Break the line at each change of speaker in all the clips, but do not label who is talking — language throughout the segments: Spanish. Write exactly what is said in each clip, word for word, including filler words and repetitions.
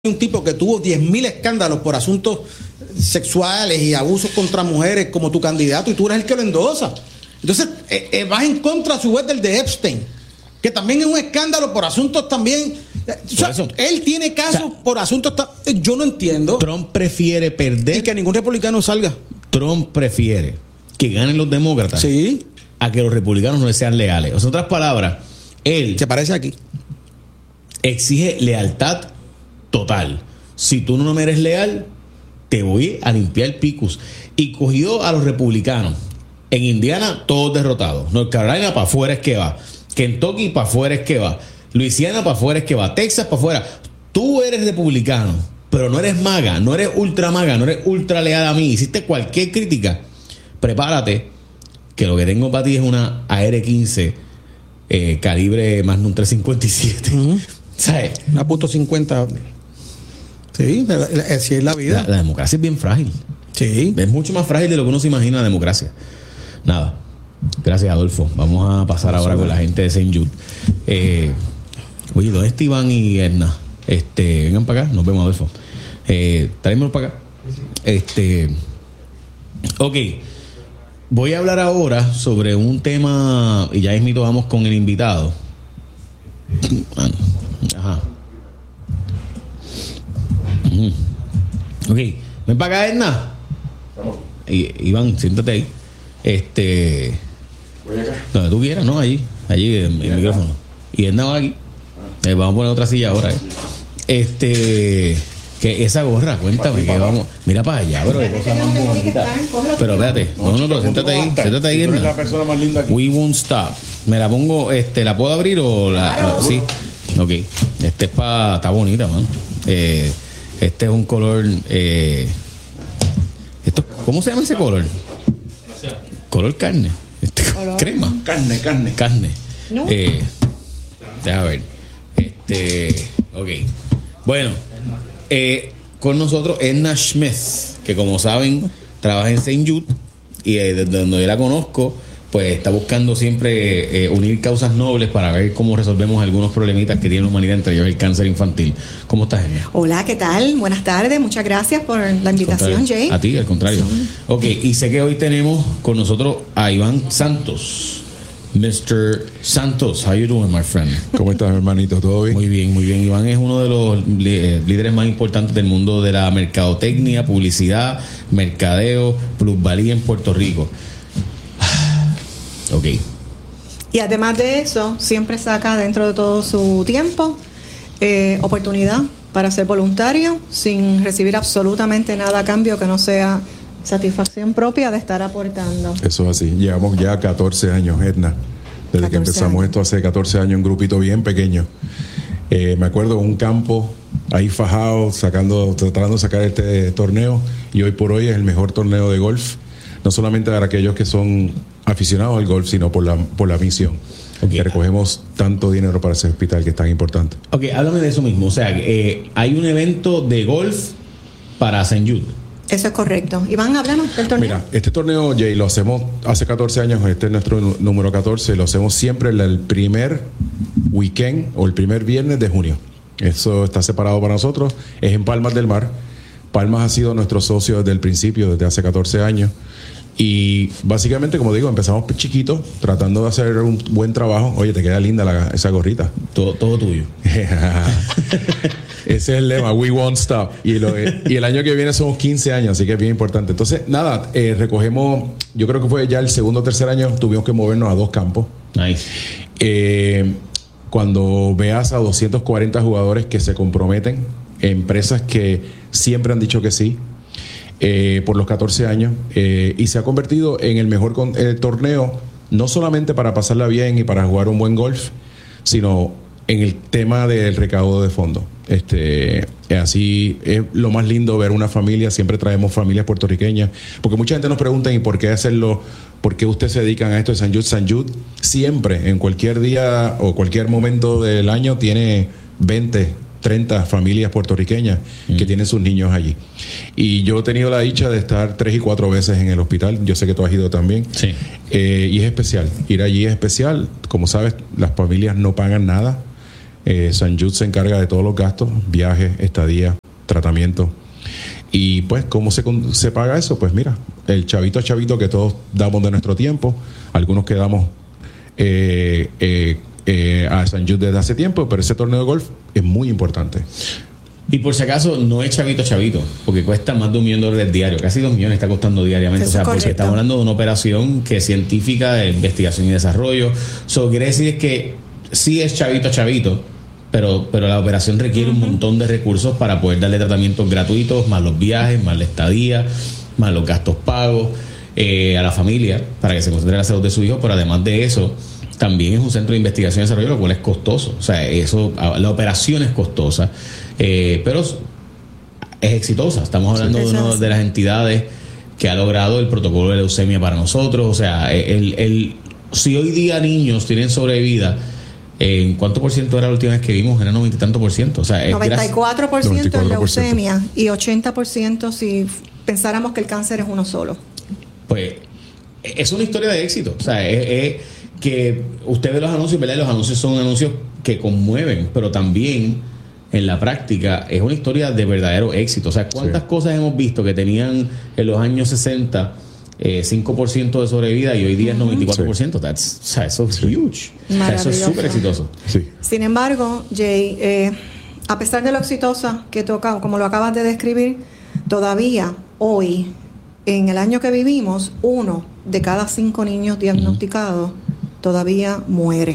un tipo que tuvo diez mil escándalos por asuntos sexuales y abusos contra mujeres como tu candidato y tú eres el que lo endosa. Entonces, eh, eh, vas en contra a su vez del de Epstein, que también es un escándalo por asuntos también. O sea, eso, él tiene casos, o sea, por asuntos. Yo no entiendo.
Trump prefiere perder.
Y que ningún republicano salga.
Trump prefiere que ganen los demócratas.
Sí.
A que los republicanos no le sean leales. O sea, en otras palabras, él.
Se parece aquí.
Exige lealtad total. Si tú no me eres leal, te voy a limpiar el picus. Y cogió a los republicanos. En Indiana, todos derrotados. North Carolina, para afuera es que va. Kentucky, para afuera es que va. Luisiana, para afuera es que va. Texas, para afuera. Tú eres republicano, pero no eres maga, no eres ultra maga, no eres ultra leal a mí. Hiciste cualquier crítica. Prepárate, que lo que tengo para ti es una A R quince eh, calibre Magnum trescientos cincuenta y siete. Uh-huh. ¿Sabes?
Una punto cincuenta. Sí, así es la vida.
La, la democracia es bien frágil.
Sí.
Es mucho más frágil de lo que uno se imagina la democracia. Nada. Gracias, Adolfo. Vamos a pasar ahora con la gente de Saint Jude. Eh, oye, ¿dónde está Iván y Edna? Este, vengan para acá. Nos vemos, Adolfo. Eh, Tráemelo para acá. Este. Ok. Voy a hablar ahora sobre un tema. Y ya mismito vamos con el invitado. Ajá. Ok. Ven para acá, Edna. Vamos. I, Iván, siéntate ahí. Este.
Voy acá.
Donde tú quieras, ¿no? Allí. Allí, el, el micrófono. Y Edna va aquí. Eh, vamos a poner otra silla ahora, ¿eh? Este. Que esa gorra, cuéntame, que vamos. Mira para allá, bro. Qué cosa más bonita. Pero espérate. No, no, no, siéntate ahí. Siéntate ahí, Edna.
La persona más linda aquí.
We won't stop. Me la pongo, este, ¿la puedo abrir o la.? Claro. Sí. Ok. Este es para. Está bonita, man. Eh. Este es un color. Eh, esto, ¿Cómo se llama ese color? Color carne. Este, color. Crema.
Carne, carne.
Carne.
¿No?
Eh, déjame ver. Este. Ok. Bueno. Eh, con nosotros Edna Smith, que como saben, trabaja en Saint Jude. Y eh, desde donde yo la conozco, pues está buscando siempre eh, unir causas nobles para ver cómo resolvemos algunos problemitas que tiene la humanidad, entre ellos el cáncer infantil. ¿Cómo estás, Edna?
Hola, ¿qué tal? Buenas tardes, muchas gracias por la invitación, Jay.
A ti, al contrario. Sí. Ok, y sé que hoy tenemos con nosotros a Iván Santos. mister Santos, how you doing, my friend?
¿Cómo estás, hermanito? ¿Todo bien?
Muy bien, muy bien. Iván es uno de los líderes más importantes del mundo de la mercadotecnia, publicidad, mercadeo, plusvalía en Puerto Rico. Ok.
Y además de eso, siempre saca dentro de todo su tiempo eh, oportunidad para ser voluntario sin recibir absolutamente nada a cambio que no sea satisfacción propia de estar aportando.
Eso es así. Llevamos ya catorce años, Edna. Desde que empezamos años. Esto hace catorce años, un grupito bien pequeño. Eh, me acuerdo un campo ahí fajado, sacando, tratando de sacar este torneo. Y hoy por hoy es el mejor torneo de golf. No solamente para aquellos que son aficionados al golf, sino por la, por la misión. Okay. Que recogemos tanto dinero para ese hospital que es tan importante.
Ok, háblame de eso mismo. O sea, eh, hay un evento de golf para Saint Jude.
Eso es correcto. Iván, háblanos del torneo.
Mira, este torneo, Jay, lo hacemos hace catorce años. Este es nuestro número catorce. Lo hacemos siempre el primer weekend o el primer viernes de junio. Eso está separado para nosotros. Es en Palmas del Mar. Palmas ha sido nuestro socio desde el principio, desde hace catorce años. Y básicamente, como digo, empezamos chiquitos, tratando de hacer un buen trabajo. Oye, te queda linda la, esa gorrita.
Todo, todo tuyo.
Ese es el lema, we won't stop. Y, lo, y el año que viene somos quince años, así que es bien importante. Entonces, nada, eh, recogemos, yo creo que fue ya el segundo o tercer año, tuvimos que movernos a dos campos.
Nice.
Eh, cuando veas a doscientos cuarenta jugadores que se comprometen, empresas que siempre han dicho que sí, Eh, por los catorce años, eh, y se ha convertido en el mejor con, eh, torneo, no solamente para pasarla bien y para jugar un buen golf, sino en el tema del recaudo de fondos. Este, así es lo más lindo ver una familia. Siempre traemos familias puertorriqueñas, porque mucha gente nos pregunta, ¿y por qué hacerlo? ¿Por qué ustedes se dedican a esto de Saint Jude? Saint Jude siempre, en cualquier día o cualquier momento del año, tiene veinte, treinta familias puertorriqueñas mm. que tienen sus niños allí. Y yo he tenido la dicha de estar tres y cuatro veces en el hospital. Yo sé que tú has ido también.
Sí.
Eh, y es especial. Ir allí es especial. Como sabes, las familias no pagan nada. Eh, Saint Jude se encarga de todos los gastos, viajes, estadía, tratamiento. Y pues, ¿cómo se, se paga eso? Pues mira, el chavito a chavito que todos damos de nuestro tiempo, algunos que damos eh, eh, eh, a Saint Jude desde hace tiempo, pero ese torneo de golf es muy importante.
Y por si acaso, no es chavito chavito, porque cuesta más de un millón de dólares diario, casi dos millones está costando diariamente.
Eso
o sea,
es
porque
correcto.
estamos hablando de una operación que es científica de investigación y desarrollo. Eso quiere decir que sí es chavito chavito, pero, pero la operación requiere uh-huh. un montón de recursos para poder darle tratamientos gratuitos, más los viajes, más la estadía, más los gastos pagos eh, a la familia para que se concentre en la salud de su hijo. Pero además de eso, también es un centro de investigación y desarrollo, lo cual es costoso. O sea, eso, la operación es costosa, eh, pero es exitosa. Estamos hablando sí, de una de las entidades que ha logrado el protocolo de leucemia para nosotros. O sea, el, el, si hoy día niños tienen sobrevida, ¿en cuánto por ciento era la última vez que vimos? Era noventa y tanto por ciento. O sea, es
noventa y cuatro por ciento
noventa y cuatro por ciento
en leucemia y ochenta por ciento si pensáramos que el cáncer es uno solo.
Pues es una historia de éxito. O sea, es, es que usted ve los anuncios, ¿verdad? Los anuncios son anuncios que conmueven, pero también en la práctica es una historia de verdadero éxito. O sea, ¿cuántas sí. cosas hemos visto que tenían en los años sesenta eh, cinco por ciento de sobrevida y hoy día es noventa y cuatro por ciento? Sí. That's, o sea, eso es sí. huge. O sea, eso es súper exitoso.
Sí.
Sin embargo, Jay, eh, a pesar de lo exitosa que toca, como lo acabas de describir, todavía hoy, en el año que vivimos, uno de cada cinco niños diagnosticados mm. todavía muere.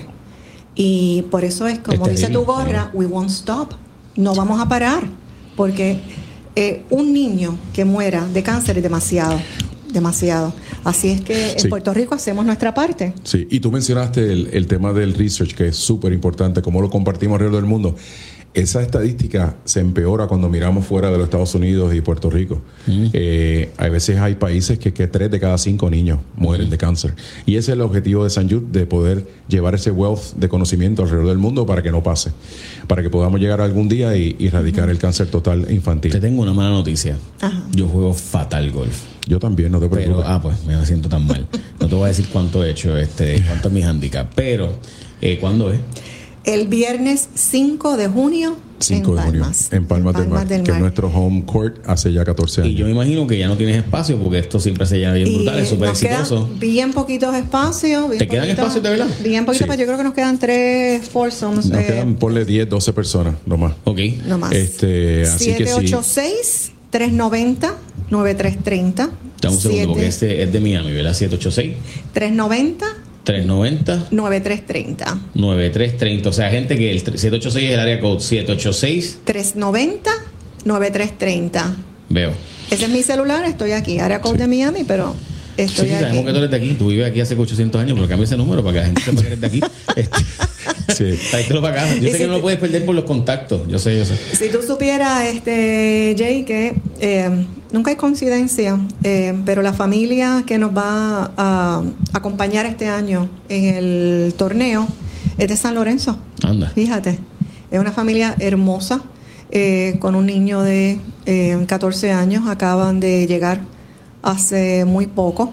Y por eso es, como es dice tu gorra, we won't stop. No vamos a parar, porque eh, un niño que muera de cáncer es demasiado, demasiado. Así es que en sí. Puerto Rico hacemos nuestra parte.
Sí, y tú mencionaste el, el tema del research, que es súper importante, cómo lo compartimos alrededor del mundo. Esa estadística se empeora cuando miramos fuera de los Estados Unidos y Puerto Rico. Mm. Eh, a veces hay países que, que tres de cada cinco niños mueren mm. de cáncer. Y ese es el objetivo de Saint Jude, de poder llevar ese wealth de conocimiento alrededor del mundo para que no pase. Para que podamos llegar algún día y, y erradicar mm. el cáncer total infantil.
Te tengo una mala noticia. Ajá. Yo juego fatal golf.
Yo también, no te preocupes.
Pero, ah, pues me siento tan mal. No te voy a decir cuánto he hecho, este, cuánto es mi handicap. Pero, eh, ¿cuándo es?
El viernes cinco de junio
cinco
en
de junio,
Palmas.
en Palmas, en Palmas del Mar, del Mar, que es nuestro home court hace ya catorce años.
Y yo me imagino que ya no tienes espacio porque esto siempre se llena bien
y
brutal, es súper exitoso.
Bien poquitos espacios. Bien
¿Te quedan
poquito,
espacios de verdad?
Bien poquito,
sí.
Pues yo creo que nos quedan tres foursomes.
Nos
eh,
quedan, ponle diez, doce personas nomás.
Ok.
Nomás.
Este, así
siete ocho
que
seis, tres nueve cero, nueve tres tres cero.
Dame un segundo, porque este es de Miami, ¿verdad? siete ocho seis.
tres nueve cero.
tres nueve cero.
nueve tres tres cero.
nueve tres tres cero. O sea, gente que el siete ocho seis es el área code siete ocho seis.
tres nueve cero, nueve tres tres cero.
Veo.
Ese es mi celular, estoy aquí. Área code sí. de Miami, pero estoy
sí,
aquí.
Sabemos que tú eres de aquí. Tú vives aquí hace ochocientos años, pero cambia ese número para que la gente sepa que eres de aquí. Este, sí. Tráetelo para acá. Yo sé si que no lo puedes perder por los contactos. Yo sé, yo sé.
Si tú supieras, este, Jay, que eh, nunca hay coincidencia, eh, pero la familia que nos va a acompañar este año en el torneo es de San Lorenzo.
Anda.
Fíjate, es una familia hermosa, eh, con un niño de eh, catorce años, acaban de llegar hace muy poco.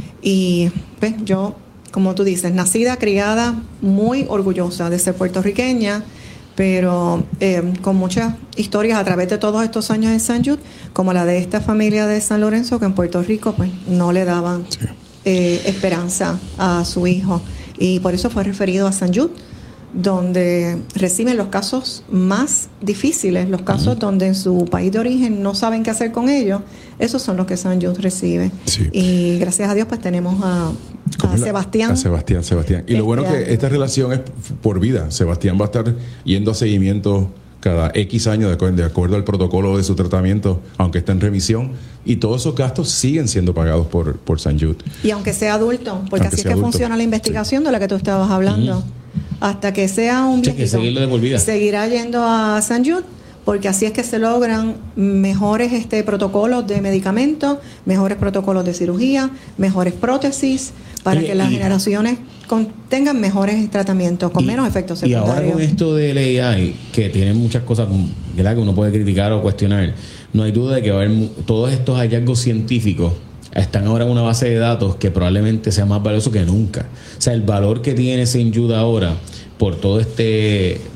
Y pues yo, como tú dices, nacida, criada, muy orgullosa de ser puertorriqueña, pero eh, con muchas historias a través de todos estos años en Saint Jude, como la de esta familia de San Lorenzo, que en Puerto Rico pues no le daban sí. eh, esperanza a su hijo. Y por eso fue referido a Saint Jude, donde reciben los casos más difíciles, los casos uh-huh. donde en su país de origen no saben qué hacer con ellos. Esos son los que Saint Jude recibe. Sí. Y gracias a Dios pues tenemos a, a Sebastián.
A Sebastián, Sebastián. Y este lo bueno es que esta relación es por vida. Sebastián va a estar yendo a seguimiento cada X años de acuerdo, de acuerdo al protocolo de su tratamiento, aunque está en revisión, y todos esos gastos siguen siendo pagados por, por Saint Jude.
Y aunque sea adulto, porque aunque así es que adulto. Funciona la investigación sí. de la que tú estabas hablando. Uh-huh. Hasta que sea un viejito,
sí, que seguirlo de por vida.
Seguirá yendo a Saint Jude, porque así es que se logran mejores este, protocolos de medicamentos, mejores protocolos de cirugía, mejores prótesis, para y, que las y, generaciones con, tengan mejores tratamientos, con y, menos efectos secundarios.
Y ahora con esto del A I, que tiene muchas cosas, ¿verdad?, que uno puede criticar o cuestionar, no hay duda de que va a haber todos estos hallazgos científicos están ahora en una base de datos que probablemente sea más valioso que nunca. O sea, el valor que tiene Saint Jude ahora por todo este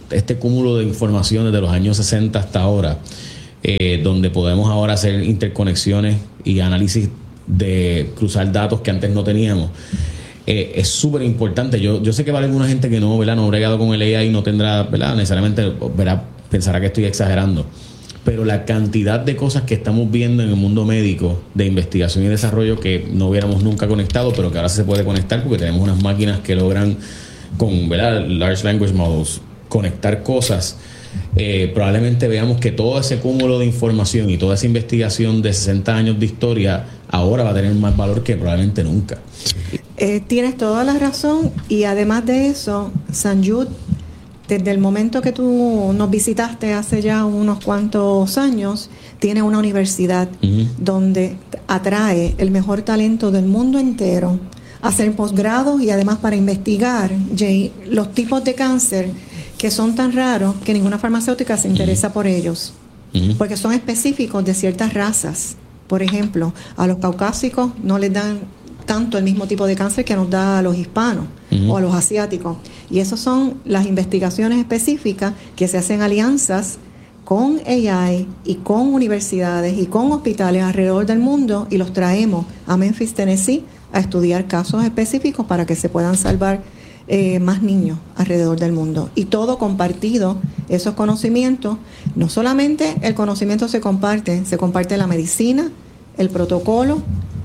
este cúmulo de información desde los años sesenta hasta ahora, eh, donde podemos ahora hacer interconexiones y análisis de cruzar datos que antes no teníamos, eh, es súper importante. Yo, yo sé que va a haber alguna gente que no, ¿verdad?, no ha bregado con el A I y no tendrá, ¿verdad?, necesariamente, ¿verdad?, pensará que estoy exagerando. Pero la cantidad de cosas que estamos viendo en el mundo médico de investigación y desarrollo que no hubiéramos nunca conectado, pero que ahora se puede conectar porque tenemos unas máquinas que logran con, ¿verdad?, large language models conectar cosas, eh, probablemente veamos que todo ese cúmulo de información y toda esa investigación de sesenta años de historia ahora va a tener más valor que probablemente nunca.
Eh, tienes toda la razón, y además de eso, Saint Jude, desde el momento que tú nos visitaste hace ya unos cuantos años, tiene una universidad uh-huh. donde atrae el mejor talento del mundo entero a hacer posgrados y además para investigar, Jay, los tipos de cáncer que son tan raros que ninguna farmacéutica se interesa uh-huh. por ellos, uh-huh. porque son específicos de ciertas razas. Por ejemplo, a los caucásicos no les dan tanto el mismo tipo de cáncer que nos da a los hispanos uh-huh. o a los asiáticos. Y esas son las investigaciones específicas que se hacen alianzas con A I y con universidades y con hospitales alrededor del mundo, y los traemos a Memphis, Tennessee, a estudiar casos específicos para que se puedan salvar eh, más niños alrededor del mundo. Y todo compartido, esos conocimientos, no solamente el conocimiento se comparte, se comparte la medicina, el protocolo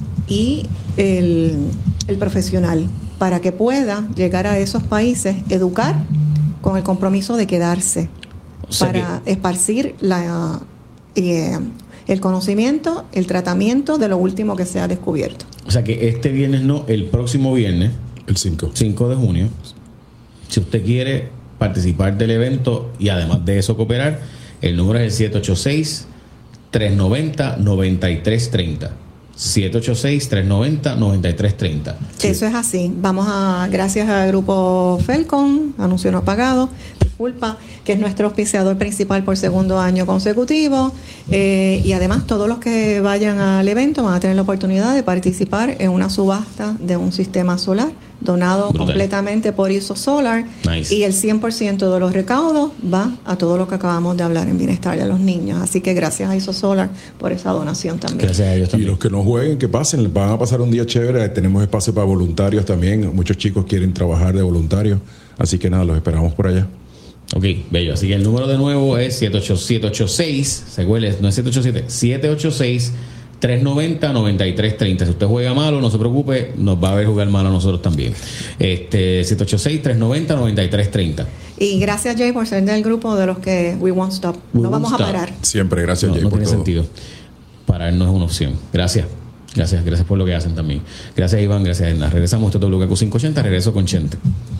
y el, el profesional, para que pueda llegar a esos países, educar con el compromiso de quedarse, o sea, para que esparcir la, eh, el conocimiento, el tratamiento de lo último que se ha descubierto.
O sea que este viernes no, el próximo viernes,
el cinco
de junio, si usted quiere participar del evento y además de eso cooperar, el número es el siete ocho seis, tres nueve cero, nueve tres tres cero. siete ocho seis, tres nueve cero, nueve tres tres cero.
Sí. Eso es así. Vamos a, gracias al grupo Felcon, anuncio no pagado, disculpa, que es nuestro auspiciador principal por segundo año consecutivo, eh, y además todos los que vayan al evento van a tener la oportunidad de participar en una subasta de un sistema solar donado Brutal. completamente por Iso Solar, nice. Y el cien por ciento de los recaudos va a todo lo que acabamos de hablar en bienestar de los niños. Así que gracias a Iso Solar por esa donación también.
Gracias a ellos también.
Y los que no jueguen, que pasen, van a pasar un día chévere. Tenemos espacio para voluntarios también. Muchos chicos quieren trabajar de voluntarios, así que nada, los esperamos por allá.
Ok, bello. Así que el número de nuevo es siete ocho seis, se huele, no es siete ocho siete, siete ocho seis, tres nueve cero, nueve tres tres cero. Si usted juega malo, no se preocupe, nos va a ver jugar malo a nosotros también. Este, siete ocho seis, tres nueve cero, nueve tres tres cero.
Y gracias, Jay, por ser del grupo de los que We Won't Stop.
We
no vamos
stop.
a parar.
Siempre, gracias,
no,
Jay,
no
por
tiene
todo.
sentido. Parar no es una opción. Gracias. Gracias, gracias por lo que hacen también. Gracias, Iván, gracias, Edna. Regresamos a este W K Q quinientos ochenta, regreso con Chente.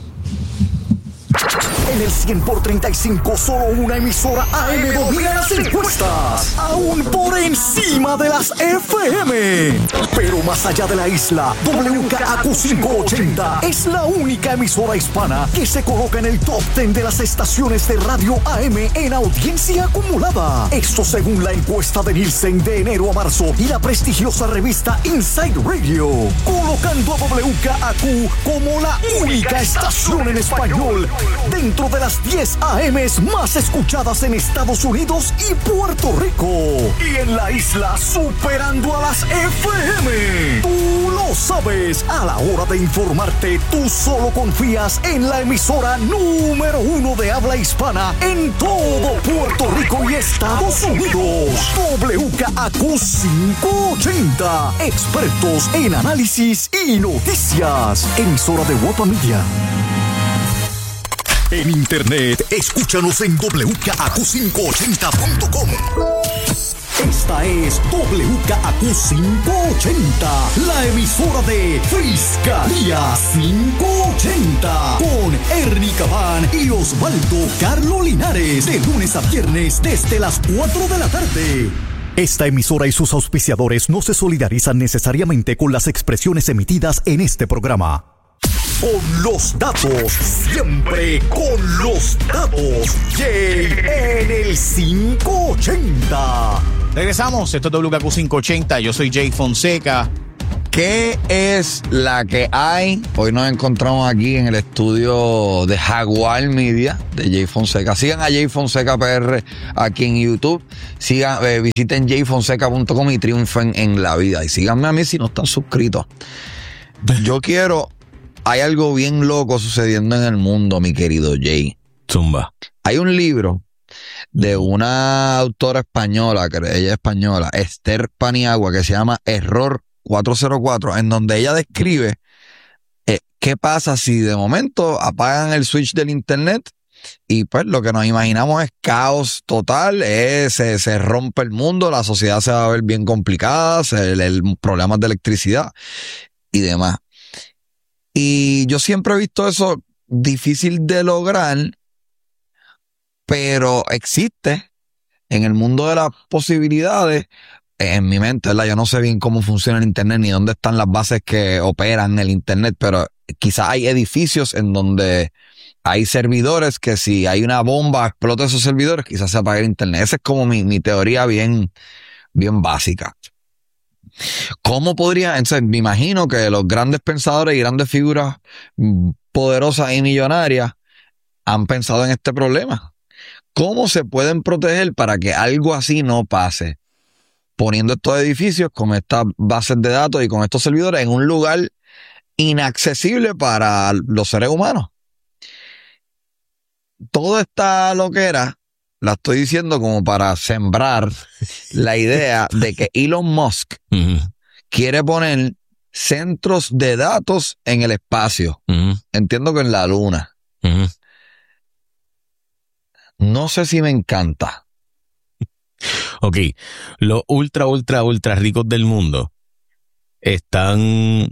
En el cien por treinta y cinco, solo una emisora A M domina las encuestas, aún por encima de las F M. Pero más allá de la isla, W K A Q quinientos ochenta es la única emisora hispana que se coloca en el top diez de las estaciones de radio A M en audiencia acumulada. Esto según la encuesta de Nielsen de enero a marzo y la prestigiosa revista Inside Radio, colocando a W K A Q como la única estación en español dentro de las diez A Ms más escuchadas en Estados Unidos y Puerto Rico. Y en la isla superando a las F M. Tú lo sabes, a la hora de informarte, tú solo confías en la emisora número uno de habla hispana en todo Puerto Rico y Estados Unidos. W K A Q quinientos ochenta. Expertos en análisis y noticias. Emisora de Guapa Media. En internet, escúchanos en W K A Q quinientos ochenta punto com. Esta es W K A Q quinientos ochenta, la emisora de Fiscalía quinientos ochenta, con Ernie Cabán y Osvaldo Carlo Linares, de lunes a viernes desde las cuatro de la tarde. Esta emisora y sus auspiciadores no se solidarizan necesariamente con las expresiones emitidas en este programa. Con los datos, siempre con los datos. Jay en el quinientos ochenta.
Regresamos, esto es W K Q quinientos ochenta, yo soy Jay Fonseca. ¿Qué es la que hay? Hoy nos encontramos aquí en el estudio de Jaguar Media de Jay Fonseca. Sigan a Jay Fonseca P R aquí en YouTube. Sigan, eh, visiten jay fonseca punto com y triunfen en la vida. Y síganme a mí si no están suscritos. Yo quiero... Hay algo bien loco sucediendo en el mundo, mi querido Jay.
Zumba.
Hay un libro de una autora española, que ella es española, Esther Paniagua, que se llama Error cuatrocientos cuatro, en donde ella describe eh, qué pasa si de momento apagan el switch del internet y pues lo que nos imaginamos es caos total, eh, se, se rompe el mundo, la sociedad se va a ver bien complicada, se, el, el, problemas de electricidad y demás. Y yo siempre he visto eso difícil de lograr, pero existe en el mundo de las posibilidades. En mi mente, ¿verdad? Yo no sé bien cómo funciona el internet ni dónde están las bases que operan el internet, pero quizás hay edificios en donde hay servidores que si hay una bomba explota esos servidores, quizás se apague el internet. Esa es como mi, mi teoría bien, bien básica. ¿Cómo podría? Entonces, me imagino que los grandes pensadores y grandes figuras poderosas y millonarias han pensado en este problema. ¿Cómo se pueden proteger para que algo así no pase? Poniendo estos edificios con estas bases de datos y con estos servidores en un lugar inaccesible para los seres humanos. Todo esta loquera la estoy diciendo como para sembrar la idea de que Elon Musk uh-huh. quiere poner centros de datos en el espacio. Uh-huh. Entiendo que en la luna. Uh-huh. No sé si me encanta.
Ok, los ultra, ultra, ultra ricos del mundo están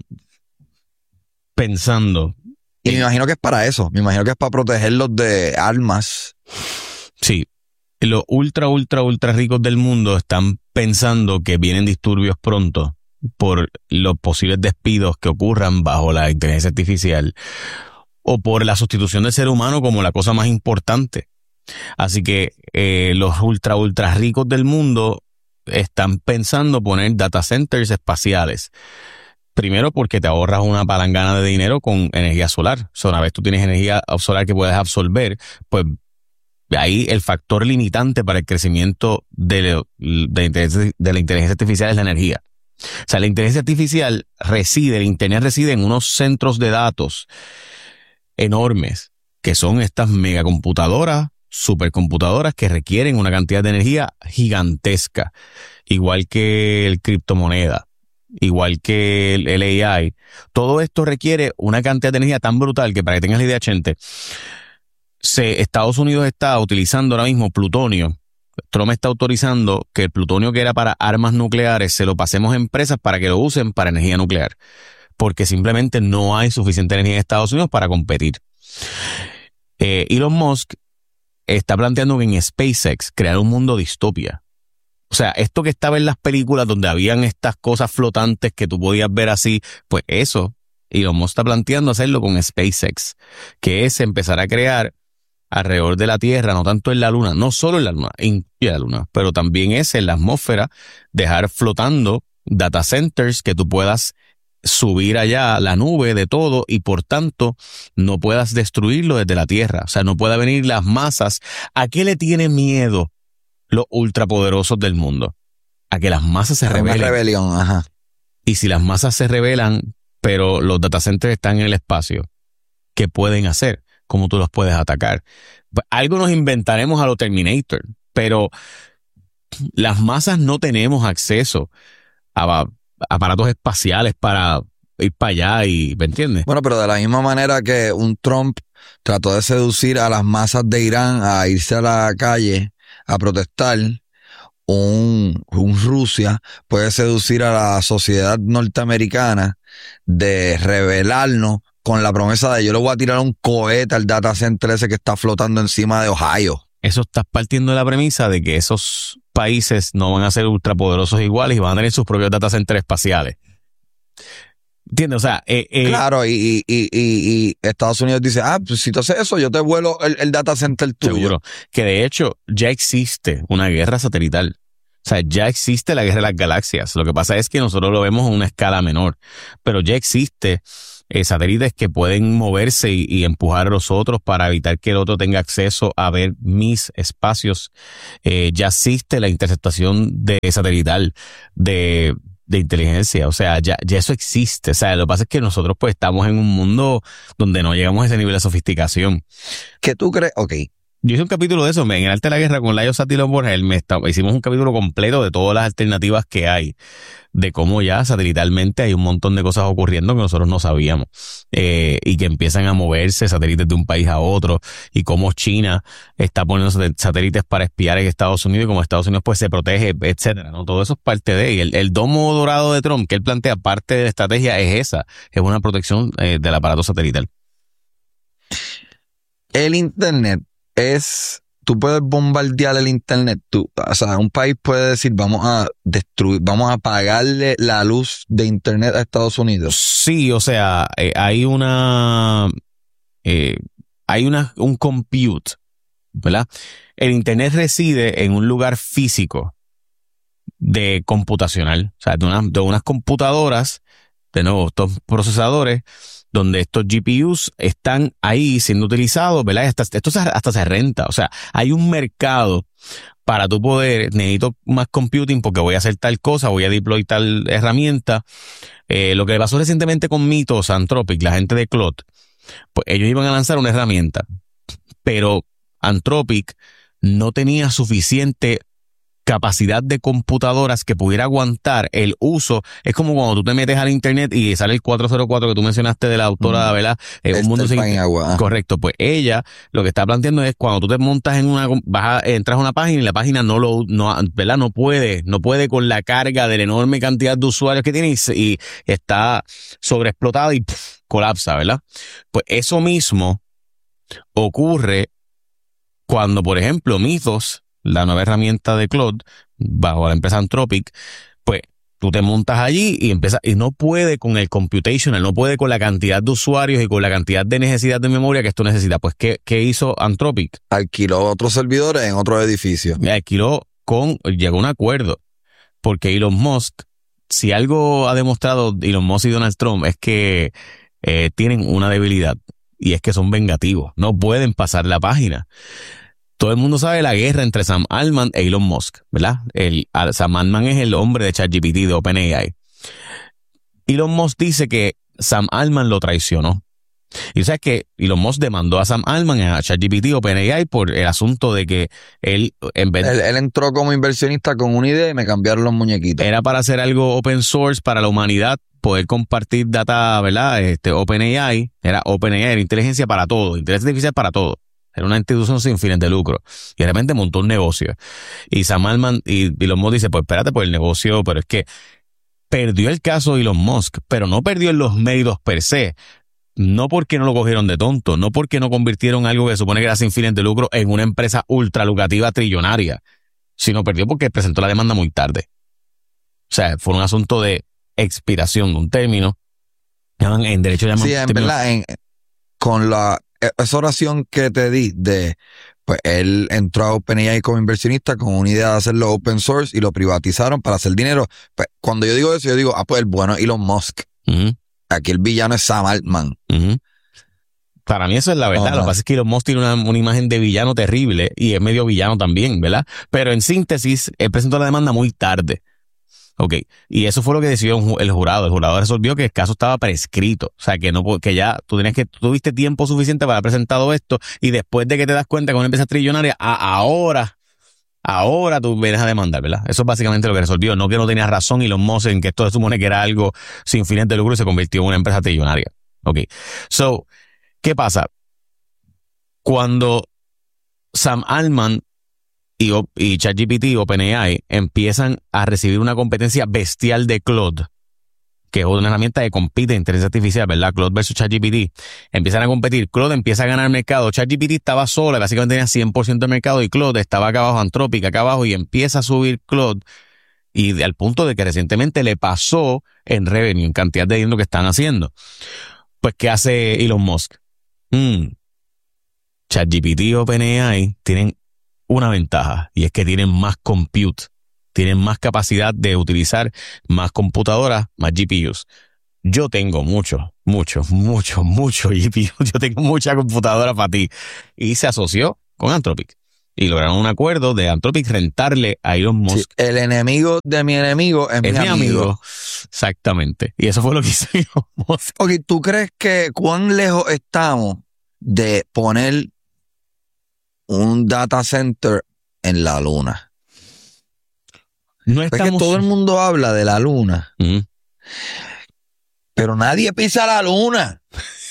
pensando...
Y en... me imagino que es para eso, me imagino que es para protegerlos de armas.
Sí, los ultra, ultra, ultra ricos del mundo están pensando que vienen disturbios pronto por los posibles despidos que ocurran bajo la inteligencia artificial o por la sustitución del ser humano como la cosa más importante. Así que eh, los ultra ultra ricos del mundo están pensando poner data centers espaciales. Primero porque te ahorras una palangana de dinero con energía solar. O sea, una vez tú tienes energía solar que puedes absorber, pues ahí el factor limitante para el crecimiento de, de, de la inteligencia artificial es la energía. O sea, la inteligencia artificial reside, el internet reside en unos centros de datos enormes, que son estas megacomputadoras, supercomputadoras que requieren una cantidad de energía gigantesca, igual que el criptomoneda, igual que el, el A I. Todo esto requiere una cantidad de energía tan brutal que, para que tengas la idea, Chente, se, Estados Unidos está utilizando ahora mismo plutonio. Trump está autorizando que el plutonio que era para armas nucleares se lo pasemos a empresas para que lo usen para energía nuclear, porque simplemente no hay suficiente energía en Estados Unidos para competir. Eh, Elon Musk está planteando que en SpaceX crear un mundo distopia. O sea, esto que estaba en las películas donde habían estas cosas flotantes que tú podías ver así, pues eso, Elon Musk está planteando hacerlo con SpaceX, que es empezar a crear alrededor de la Tierra, no tanto en la Luna, no solo en la Luna, en la Luna, pero también es en la atmósfera, dejar flotando data centers que tú puedas subir allá la nube de todo y por tanto no puedas destruirlo desde la Tierra. O sea, no pueda venir las masas. ¿A qué le tienen miedo los ultrapoderosos del mundo? A que las masas se rebelen.
Una rebelión, ajá.
Y si las masas se rebelan, pero los data centers están en el espacio, ¿qué pueden hacer? ¿Cómo tú los puedes atacar? Pues algo nos inventaremos a lo Terminator, pero las masas no tenemos acceso a aparatos espaciales para ir para allá y, ¿me entiendes?
Bueno, pero de la misma manera que un Trump trató de seducir a las masas de Irán a irse a la calle a protestar, un, un Rusia puede seducir a la sociedad norteamericana de rebelarnos con la promesa de yo le voy a tirar un cohete al data center ese que está flotando encima de Ohio.
Eso está partiendo de la premisa de que esos países no van a ser ultrapoderosos iguales y van a tener sus propios data centers espaciales. ¿Entiendes? O sea, eh, eh,
claro, y, y, y, y Estados Unidos dice, ah, pues si tú haces eso, yo te vuelo el, el data center tuyo.
Seguro. Que de hecho ya existe una guerra satelital O sea, ya existe la guerra de las galaxias. Lo que pasa es que nosotros lo vemos a una escala menor, pero ya existe eh, satélites que pueden moverse y, y empujar a los otros para evitar que el otro tenga acceso a ver mis espacios. Eh, ya existe la interceptación de satelital de, de inteligencia. O sea, ya, ya eso existe. O sea, lo que pasa es que nosotros pues estamos en un mundo donde no llegamos a ese nivel de sofisticación.
¿Qué tú crees? Ok.
Yo hice un capítulo de eso, en el Arte de la Guerra con Layo Satilo Borgel, me está, hicimos un capítulo completo de todas las alternativas que hay, de cómo ya satelitalmente hay un montón de cosas ocurriendo que nosotros no sabíamos, eh, y que empiezan a moverse satélites de un país a otro, y cómo China está poniendo satélites para espiar en Estados Unidos, y cómo Estados Unidos pues se protege, etcétera, ¿no? Todo eso es parte de, y el, el domo dorado de Trump que él plantea, parte de la estrategia es esa, es una protección eh, del aparato satelital.
El internet es, tú puedes bombardear el internet, tú, o sea, un país puede decir vamos a destruir, vamos a apagarle la luz de internet a Estados Unidos.
Sí, o sea, eh, hay una, eh, hay una, un compute, ¿verdad? El internet reside en un lugar físico de computacional, o sea, de, una, de unas computadoras, de nuevo, estos procesadores, donde estos G P Us están ahí siendo utilizados, ¿verdad? Hasta, esto se, hasta se renta. O sea, hay un mercado para tu poder, necesito más computing porque voy a hacer tal cosa, voy a deploy tal herramienta. Eh, lo que pasó recientemente con Mythos, Anthropic, la gente de Claude, pues ellos iban a lanzar una herramienta, pero Anthropic no tenía suficiente capacidad de computadoras que pudiera aguantar el uso. Es como cuando tú te metes al internet y sale el cuatrocientos cuatro que tú mencionaste de la autora, mm. ¿verdad? Eh, un mundo sin
agua.
Correcto. Pues ella lo que está planteando es cuando tú te montas en una, vas a, entras a una página y la página no lo, no, ¿verdad? No puede, no puede con la carga de la enorme cantidad de usuarios que tiene y, y está sobreexplotada y pff, colapsa, ¿verdad? Pues eso mismo ocurre cuando, por ejemplo, Mythos, la nueva herramienta de Claude, bajo la empresa Anthropic, pues tú te montas allí y empiezas, y no puede con el computational, no puede con la cantidad de usuarios y con la cantidad de necesidad de memoria que esto necesita. Pues, ¿qué, qué hizo Anthropic?
Alquiló otros servidores en otros edificios.
Alquiló con, llegó a un acuerdo, porque Elon Musk, si algo ha demostrado Elon Musk y Donald Trump, es que eh, tienen una debilidad, y es que son vengativos, no pueden pasar la página. Todo el mundo sabe la guerra entre Sam Altman e Elon Musk, ¿verdad? El, Sam Altman es el hombre de ChatGPT, de OpenAI. Elon Musk dice que Sam Altman lo traicionó. Y o sea que Elon Musk demandó a Sam Altman, a ChatGPT, OpenAI, por el asunto de que él, en vez de,
él, él entró como inversionista con una idea y me cambiaron los muñequitos.
Era para hacer algo open source para la humanidad, poder compartir data, ¿verdad? Este, OpenAI, era OpenAI, era inteligencia para todo, inteligencia artificial para todo. Era una institución sin fines de lucro. Y de repente montó un negocio. Y Sam Altman y Elon Musk dice, pues espérate, pues el negocio, pero es que perdió el caso Elon Musk, pero no perdió en los méritos per se. No porque no lo cogieron de tonto, no porque no convirtieron algo que se supone que era sin fines de lucro en una empresa ultra lucrativa trillonaria, sino perdió porque presentó la demanda muy tarde. O sea, fue un asunto de expiración de un término. En derecho llaman
sí, en verdad, en, con la esa oración que te di de, pues él entró a OpenAI como inversionista con una idea de hacerlo open source y lo privatizaron para hacer dinero. Pues cuando yo digo eso, yo digo, ah, pues el bueno es Elon Musk. Uh-huh. Aquí el villano es Sam Altman.
Uh-huh. Para mí eso es la verdad. No, no. Lo que pasa es que Elon Musk tiene una, una imagen de villano terrible y es medio villano también, ¿verdad? Pero en síntesis, él presentó la demanda muy tarde. Ok, y eso fue lo que decidió el jurado. El jurado resolvió que el caso estaba prescrito. O sea, que no que ya tú tenías que, tú tuviste tiempo suficiente para haber presentado esto y después de que te das cuenta que una empresa trillonaria, a, ahora, ahora tú vienes a demandar, ¿verdad? Eso es básicamente lo que resolvió. No que no tenías razón Elon Musk en que esto se supone que era algo sin fines de lucro y se convirtió en una empresa trillonaria. Ok, so, ¿qué pasa? Cuando Sam Altman y, y ChatGPT, OpenAI, empiezan a recibir una competencia bestial de Claude, que es una herramienta que compite en inteligencia artificial, ¿verdad? Claude versus ChatGPT. Empiezan a competir. Claude empieza a ganar mercado. ChatGPT estaba sola, básicamente tenía cien por ciento de mercado y Claude estaba acá abajo, Anthropic acá abajo, y empieza a subir Claude. Y al punto de que recientemente le pasó en revenue, en cantidad de dinero que están haciendo. Pues, ¿qué hace Elon Musk? Mm. ChatGPT y OpenAI tienen una ventaja, y es que tienen más compute tienen más capacidad de utilizar más computadoras, más G P Us. Yo tengo muchos, muchos, muchos, muchos G P Us. Yo tengo mucha computadora para ti. Y se asoció con Anthropic. Y lograron un acuerdo de Anthropic rentarle a Elon Musk.
Sí, el enemigo de mi enemigo es,
Es
mi,
mi
amigo.
amigo. Exactamente. Y eso fue lo que hizo Elon Musk.
Ok, ¿tú crees que cuán lejos estamos de poner un data center en la luna?
No
Es que
estamos...
todo el mundo habla de la luna,
Ujú.
pero nadie pisa la luna.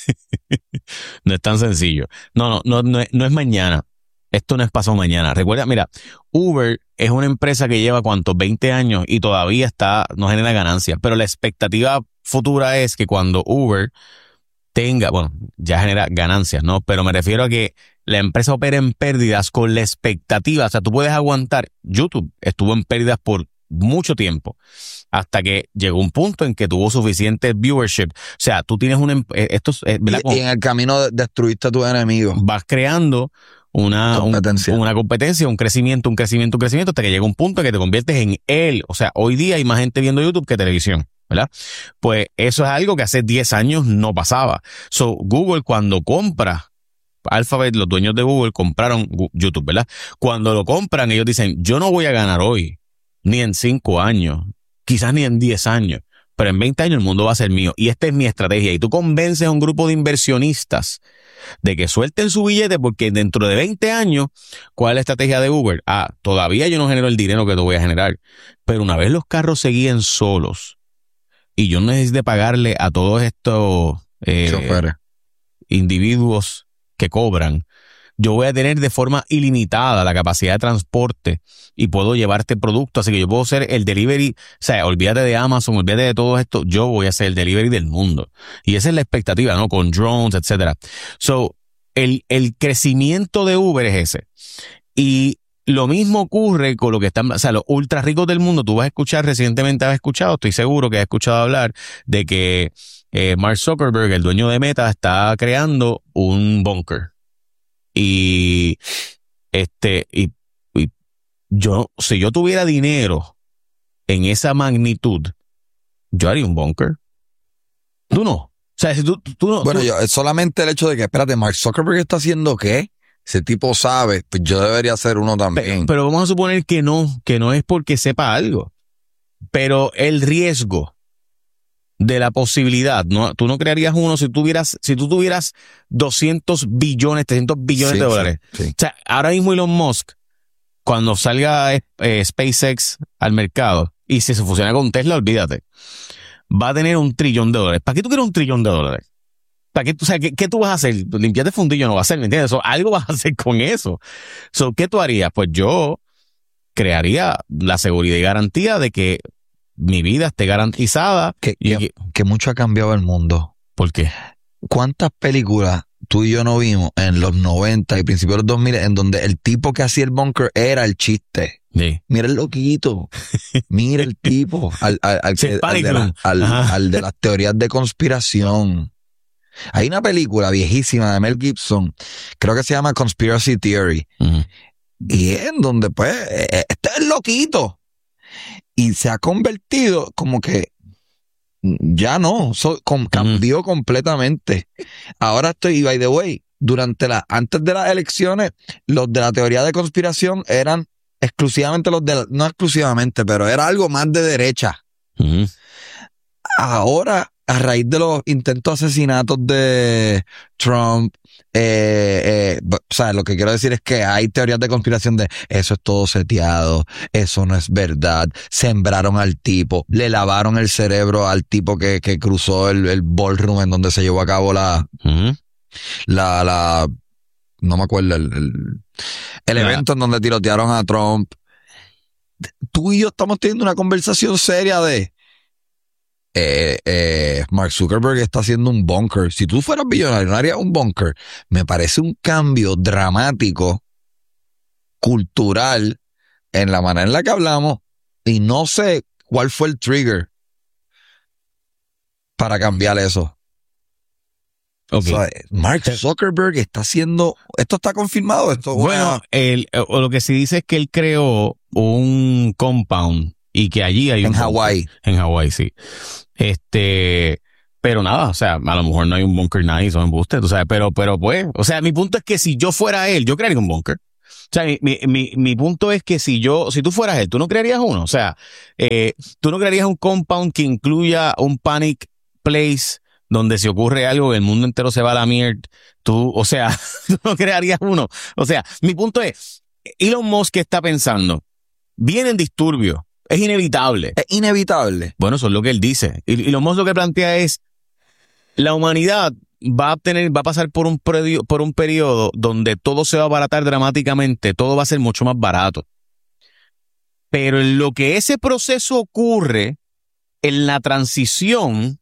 No es tan sencillo. No, no, no, no, es, no es mañana. Esto no es pasado mañana. Recuerda, mira, Uber es una empresa que lleva cuántos, veinte años y todavía está, no genera ganancias. Pero la expectativa futura es que cuando Uber tenga, bueno, ya genera ganancias, ¿no? Pero me refiero a que la empresa opera en pérdidas con la expectativa. O sea, tú puedes aguantar. YouTube estuvo en pérdidas por mucho tiempo, hasta que llegó un punto en que tuvo suficiente viewership. O sea, tú tienes un... Esto es, ¿verdad?
Y, y en el camino de- destruiste a tus enemigos.
Vas creando una
Competencia.
Un, una competencia, un crecimiento, un crecimiento, un crecimiento, hasta que llega un punto en que te conviertes en él. O sea, hoy día hay más gente viendo YouTube que televisión, ¿verdad? Pues eso es algo que hace diez años no pasaba. So, Google cuando compra Alphabet, los dueños de Google compraron YouTube, ¿verdad? Cuando lo compran, ellos dicen, yo no voy a ganar hoy, ni en cinco años, quizás ni en diez años, pero en veinte años el mundo va a ser mío. Y esta es mi estrategia. Y tú convences a un grupo de inversionistas de que suelten su billete, porque dentro de veinte años, ¿cuál es la estrategia de Uber? Ah, todavía yo no genero el dinero que te voy a generar, pero una vez los carros se guíen solos y yo no necesite pagarle a todos estos eh,
Choferes.
individuos que cobran, yo voy a tener de forma ilimitada la capacidad de transporte y puedo llevarte producto, así que yo puedo ser el delivery, o sea, olvídate de Amazon, olvídate de todo esto, yo voy a ser el delivery del mundo. Y esa es la expectativa, ¿no? Con drones, etcétera. So, el, el crecimiento de Uber es ese. Y lo mismo ocurre con lo que están, o sea, los ultra ricos del mundo. Tú vas a escuchar, recientemente has escuchado, estoy seguro que has escuchado hablar de que eh, Mark Zuckerberg, el dueño de Meta, está creando un búnker. Y este, y, y yo, si yo tuviera dinero en esa magnitud, yo haría un búnker. Tú no. O sea, si tú, tú no.
Bueno,
tú-
yo, es solamente el hecho de que, espérate, Mark Zuckerberg está haciendo qué? Ese tipo sabe, pues yo debería hacer uno
Pe-
también.
Pero vamos a suponer que no, que no es porque sepa algo. Pero el riesgo de la posibilidad, no, tú no crearías uno si tuvieras, si tú tuvieras doscientos billones, trescientos billones
Sí,
de
sí,
dólares.
sí.
O sea, ahora mismo Elon Musk, cuando salga eh, eh, SpaceX al mercado, y si se fusiona con Tesla, olvídate, va a tener un trillón de dólares. ¿Para qué tú quieres un trillón de dólares? ¿Para qué, tú- o sea, ¿qué, qué tú vas a hacer? Limpiarte fundillo no va a hacer, ¿me entiendes? So, algo vas a hacer con eso. So, ¿qué tú harías? Pues yo crearía la seguridad y garantía de que mi vida esté garantizada.
Que,
Y-
que, que mucho ha cambiado el mundo.
¿Por qué?
¿Cuántas películas tú y yo no vimos en los noventa y principios de los dos mil en donde el tipo que hacía el bunker era el chiste?
Sí.
Mira el loquito. Mira el tipo. Al, al, al,
Sí,
que- al
Panic
de, la-
Room.
al-
Ajá.
al de las teorías de conspiración. Hay una película viejísima de Mel Gibson, creo que se llama Conspiracy Theory.
Ujú.
Y es en donde, pues, eh, este es loquito. Y se ha convertido como que ya no, so- com- cambió completamente. Ahora estoy, y by the way, durante la, antes de las elecciones, los de la teoría de conspiración eran exclusivamente los de, la- no exclusivamente, pero era algo más de derecha.
Ujú.
Ahora, a raíz de los intentos de asesinatos de Trump, eh, eh, b- o sea, lo que quiero decir es que hay teorías de conspiración de eso es todo seteado, eso no es verdad, sembraron al tipo, le lavaron el cerebro al tipo que, que cruzó el, el ballroom en donde se llevó a cabo la,
Ujú.
la, la, no me acuerdo, el, el, el
La-
evento en donde tirotearon a Trump. Tú y yo estamos teniendo una conversación seria de eh, eh, Mark Zuckerberg está haciendo un bunker. Si tú fueras billonario, no harías un bunker. Me parece un cambio dramático, cultural, en la manera en la que hablamos, y no sé cuál fue el trigger para cambiar eso.
Ok.
O sea, Mark Zuckerberg está haciendo, esto está confirmado, esto
Bueno, el, o lo que sí dice es que él creó un compound y que allí hay
En
un
Hawái.
En Hawái, sí. Este, pero nada, o sea, a lo mejor no hay un bunker nice o embuste, tú sabes, pero, pero pues, o sea, mi punto es que si yo fuera él, yo crearía un bunker. O sea, mi, mi, mi, mi punto es que si yo, si tú fueras él, tú no crearías uno. O sea, eh, tú no crearías un compound que incluya un panic place donde si ocurre algo, el mundo entero se va a la mierda. Tú, o sea, tú no crearías uno. O sea, mi punto es, Elon Musk está pensando, vienen disturbios, es inevitable.
Es inevitable.
Bueno, eso es lo que él dice. Y, y Elon Musk lo que plantea es, la humanidad va a tener, va a pasar por un periodo, por un periodo donde todo se va a abaratar dramáticamente, todo va a ser mucho más barato. Pero en lo que ese proceso ocurre, en la transición,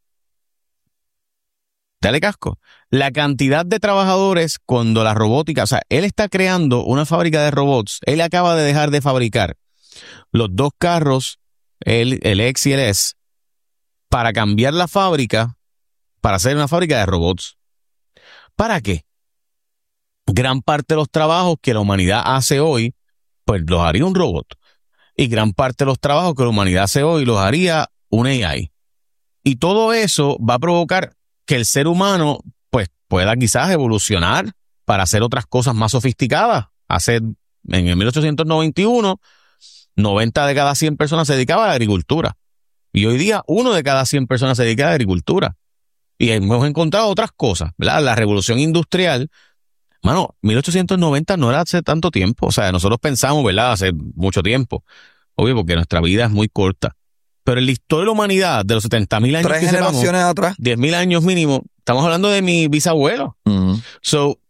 dale casco, la cantidad de trabajadores cuando la robótica, o sea, él está creando una fábrica de robots, él acaba de dejar de fabricar los dos carros, el, el X y el S, para cambiar la fábrica, para hacer una fábrica de robots. ¿Para qué? Gran parte de los trabajos que la humanidad hace hoy, pues los haría un robot. Y gran parte de los trabajos que la humanidad hace hoy los haría un A I. Y todo eso va a provocar que el ser humano pues pueda quizás evolucionar para hacer otras cosas más sofisticadas. Hace, en el mil ochocientos noventa y uno, noventa de cada cien personas se dedicaban a la agricultura. Y hoy día, uno de cada cien personas se dedica a la agricultura. Y hemos encontrado otras cosas, ¿verdad? La revolución industrial, mano, mil ochocientos noventa no era hace tanto tiempo. O sea, nosotros pensamos, ¿verdad? Hace mucho tiempo. Obvio, porque nuestra vida es muy corta. Pero en la historia de la humanidad, de los setenta mil años
Tres
que
generaciones
sepamos,
atrás.
diez mil años mínimo, estamos hablando de mi bisabuelo.
Uh-huh.
So,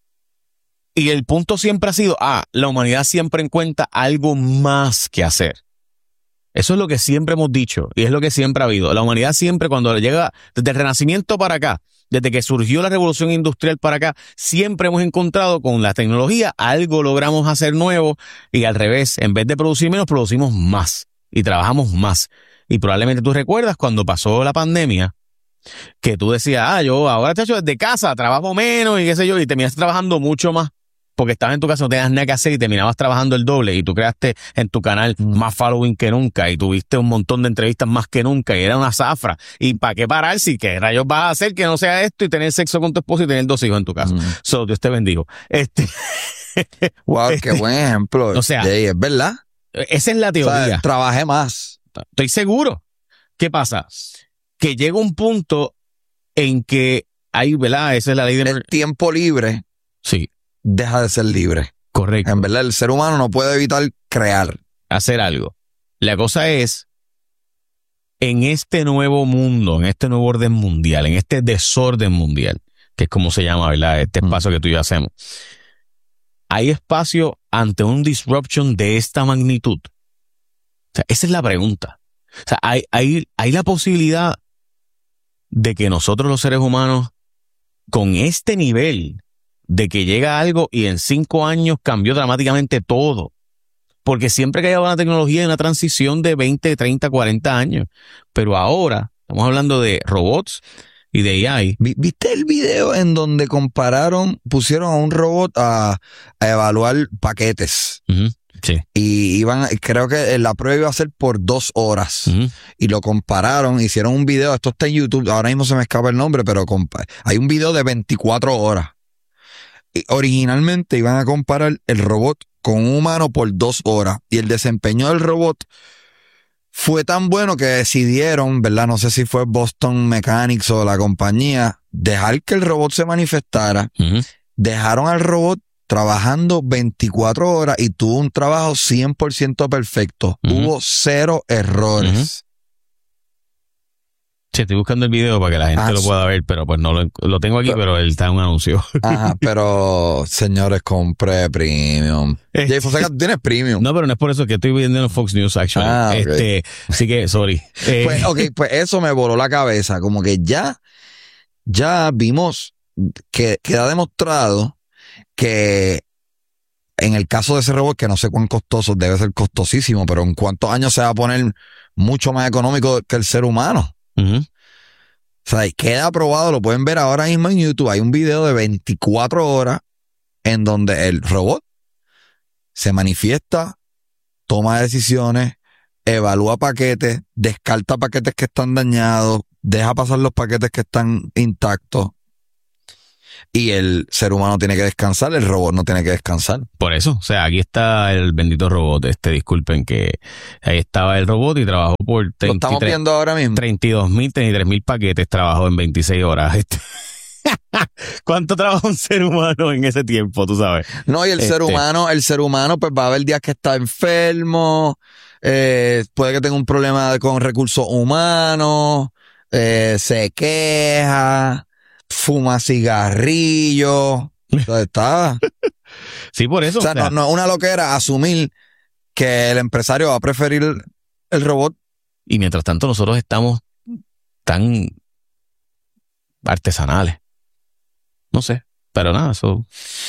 y el punto siempre ha sido, ah, la humanidad siempre encuentra algo más que hacer. Eso es lo que siempre hemos dicho y es lo que siempre ha habido. La humanidad siempre, cuando llega desde el Renacimiento para acá, desde que surgió la revolución industrial para acá, siempre hemos encontrado con la tecnología algo logramos hacer nuevo y al revés, en vez de producir menos, producimos más y trabajamos más. Y probablemente tú recuerdas cuando pasó la pandemia que tú decías, ah, yo ahora te hecho desde casa, trabajo menos y qué sé yo, y terminaste trabajando mucho más. Porque estabas en tu casa, no tenías nada que hacer y terminabas trabajando el doble y tú creaste en tu canal más following que nunca y tuviste un montón de entrevistas más que nunca y era una zafra. ¿Y para qué parar si qué rayos vas a hacer que no sea esto y tener sexo con tu esposo y tener dos hijos en tu casa? Mm. So, Dios te bendiga. Este,
wow,
este,
qué buen ejemplo.
O sea,
Jay, es verdad.
Esa es la teoría.
O sea, trabajé más.
Estoy seguro. ¿Qué pasa? Que llega un punto en que hay, ¿verdad? Esa es la ley de...
El tiempo libre.
Sí.
Deja de ser libre.
Correcto.
En verdad, el ser humano no puede evitar crear.
Hacer algo. La cosa es, en este nuevo mundo, en este nuevo orden mundial, en este desorden mundial, que es como se llama, ¿verdad? Este espacio que tú y yo hacemos. ¿Hay espacio ante un disruption de esta magnitud? O sea, esa es la pregunta. O sea, hay, hay, hay la posibilidad de que nosotros los seres humanos, con este nivel de que llega algo y en cinco años cambió dramáticamente todo. Porque siempre que hay una tecnología hay una transición de veinte, treinta, cuarenta años. Pero ahora estamos hablando de robots y de A I.
¿Viste el video en donde compararon, pusieron a un robot a, a evaluar paquetes?
Uh-huh. Sí.
Y iban, creo que la prueba iba a ser por dos horas. Uh-huh. Y lo compararon, hicieron un video, esto está en YouTube, ahora mismo se me escapa el nombre, pero compa- hay un video de veinticuatro horas. Y originalmente iban a comparar el robot con un humano por dos horas. Y el desempeño del robot fue tan bueno que decidieron, ¿verdad? No sé si fue Boston Mechanics o la compañía, dejar que el robot se manifestara. Uh-huh. Dejaron al robot trabajando veinticuatro horas y tuvo un trabajo cien por ciento perfecto. Uh-huh. Hubo cero errores.
Uh-huh. Sí, estoy buscando el video para que la gente ah, lo pueda ver, pero pues no lo, lo tengo aquí, pero, pero él está en un anuncio.
Ajá, pero señores, compré premium.
Este,
Jay Fonseca, tú tienes premium.
No, pero no es por eso que estoy viendo en Fox News, actually. Ah, okay. Este, así que, sorry.
Eh, pues, ok, pues eso me voló la cabeza. Como que ya, ya vimos que queda demostrado que en el caso de ese robot, que no sé cuán costoso, debe ser costosísimo, pero en cuántos años se va a poner mucho más económico que el ser humano. Uh-huh. O sea, queda probado, lo pueden ver ahora mismo en YouTube. Hay un video de veinticuatro horas en donde el robot se manifiesta toma decisiones, evalúa paquetes, descarta paquetes que están dañados, deja pasar los paquetes que están intactos. Y el ser humano tiene que descansar, el robot no tiene que descansar.
Por eso, o sea, aquí está el bendito robot. Este, disculpen que ahí estaba el robot y trabajó por
treinta y tres, lo estamos viendo ahora mismo.
treinta y dos mil, treinta y tres mil paquetes, trabajó en veintiséis horas. Este. ¿Cuánto trabaja un ser humano en ese tiempo, tú sabes?
No, y el este. ser humano, el ser humano, pues va a haber días que está enfermo, eh, puede que tenga un problema con recursos humanos, eh, se queja, fuma cigarrillo, entonces está.
Sí, por eso.
O sea, o sea, no, no es una loquera asumir que el empresario va a preferir el, el robot.
Y mientras tanto nosotros estamos tan artesanales. No sé, pero nada, eso.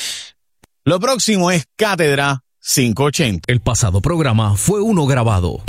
Lo próximo es Cátedra quinientos ochenta.
El pasado programa fue uno grabado.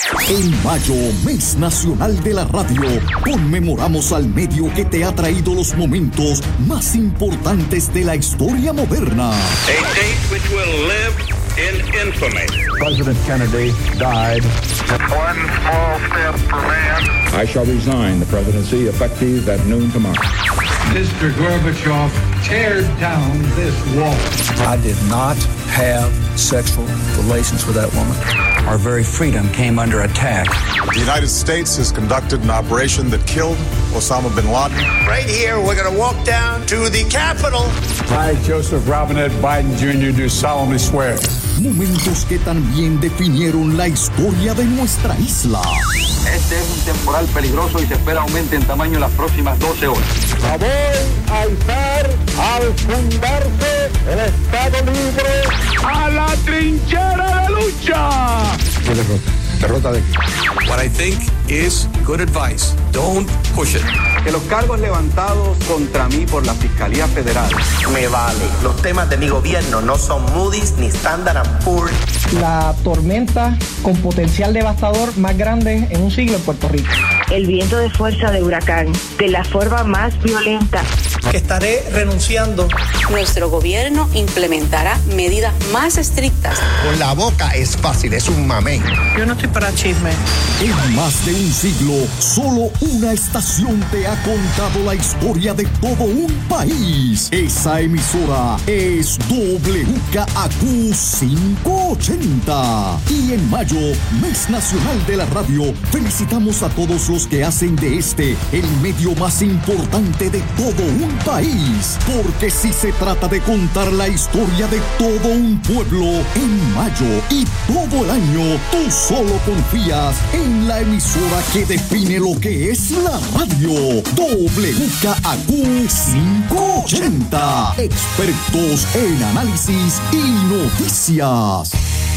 En mayo, mes nacional de la radio, conmemoramos al medio que te ha traído los momentos más importantes de la historia moderna.
A date which will live in infamy.
President Kennedy died.
One small step for man.
I shall resign the presidency effective at noon tomorrow.
Mister Gorbachev, tear down this wall.
I did not have sexual relations with that woman. Our very freedom came under attack.
The United States has conducted an operation that killed Osama bin Laden.
Right here, we're going to walk down to the Capitol.
I, Joseph Robinette Biden Junior, do solemnly swear.
Momentos que también definieron la historia de nuestra isla.
Este es un temporal peligroso y se espera aumente en tamaño en las próximas doce horas.
La voy a izar al fundarse el Estado Libre a la trinchera de lucha.
¿Qué derrota? ¿Derrota de qué?
What I think is good advice. Don't push it.
Que los cargos levantados contra mí por la Fiscalía Federal.
Me vale. Los temas de mi gobierno no son Moody's ni Standard and Poor's.
La tormenta con potencial devastador más grande en un siglo en Puerto Rico.
El viento de fuerza de huracán, de la forma más violenta.
Que estaré renunciando.
Nuestro gobierno implementará medidas más estrictas.
Con la boca es fácil, es un mamey.
Yo no estoy para chisme.
En más de un siglo, solo una estación te ha contado la historia de todo un país. Esa emisora es W K A Q quinientos ochenta. Y en mayo, mes nacional de la radio, felicitamos a todos los que hacen de este el medio más importante de todo un país. Porque si se trata de contar la historia de todo un pueblo, en mayo y todo el año, tú solo confías en la emisora que define lo que es la radio. W K A Q quinientos ochenta. Expertos en análisis y noticias.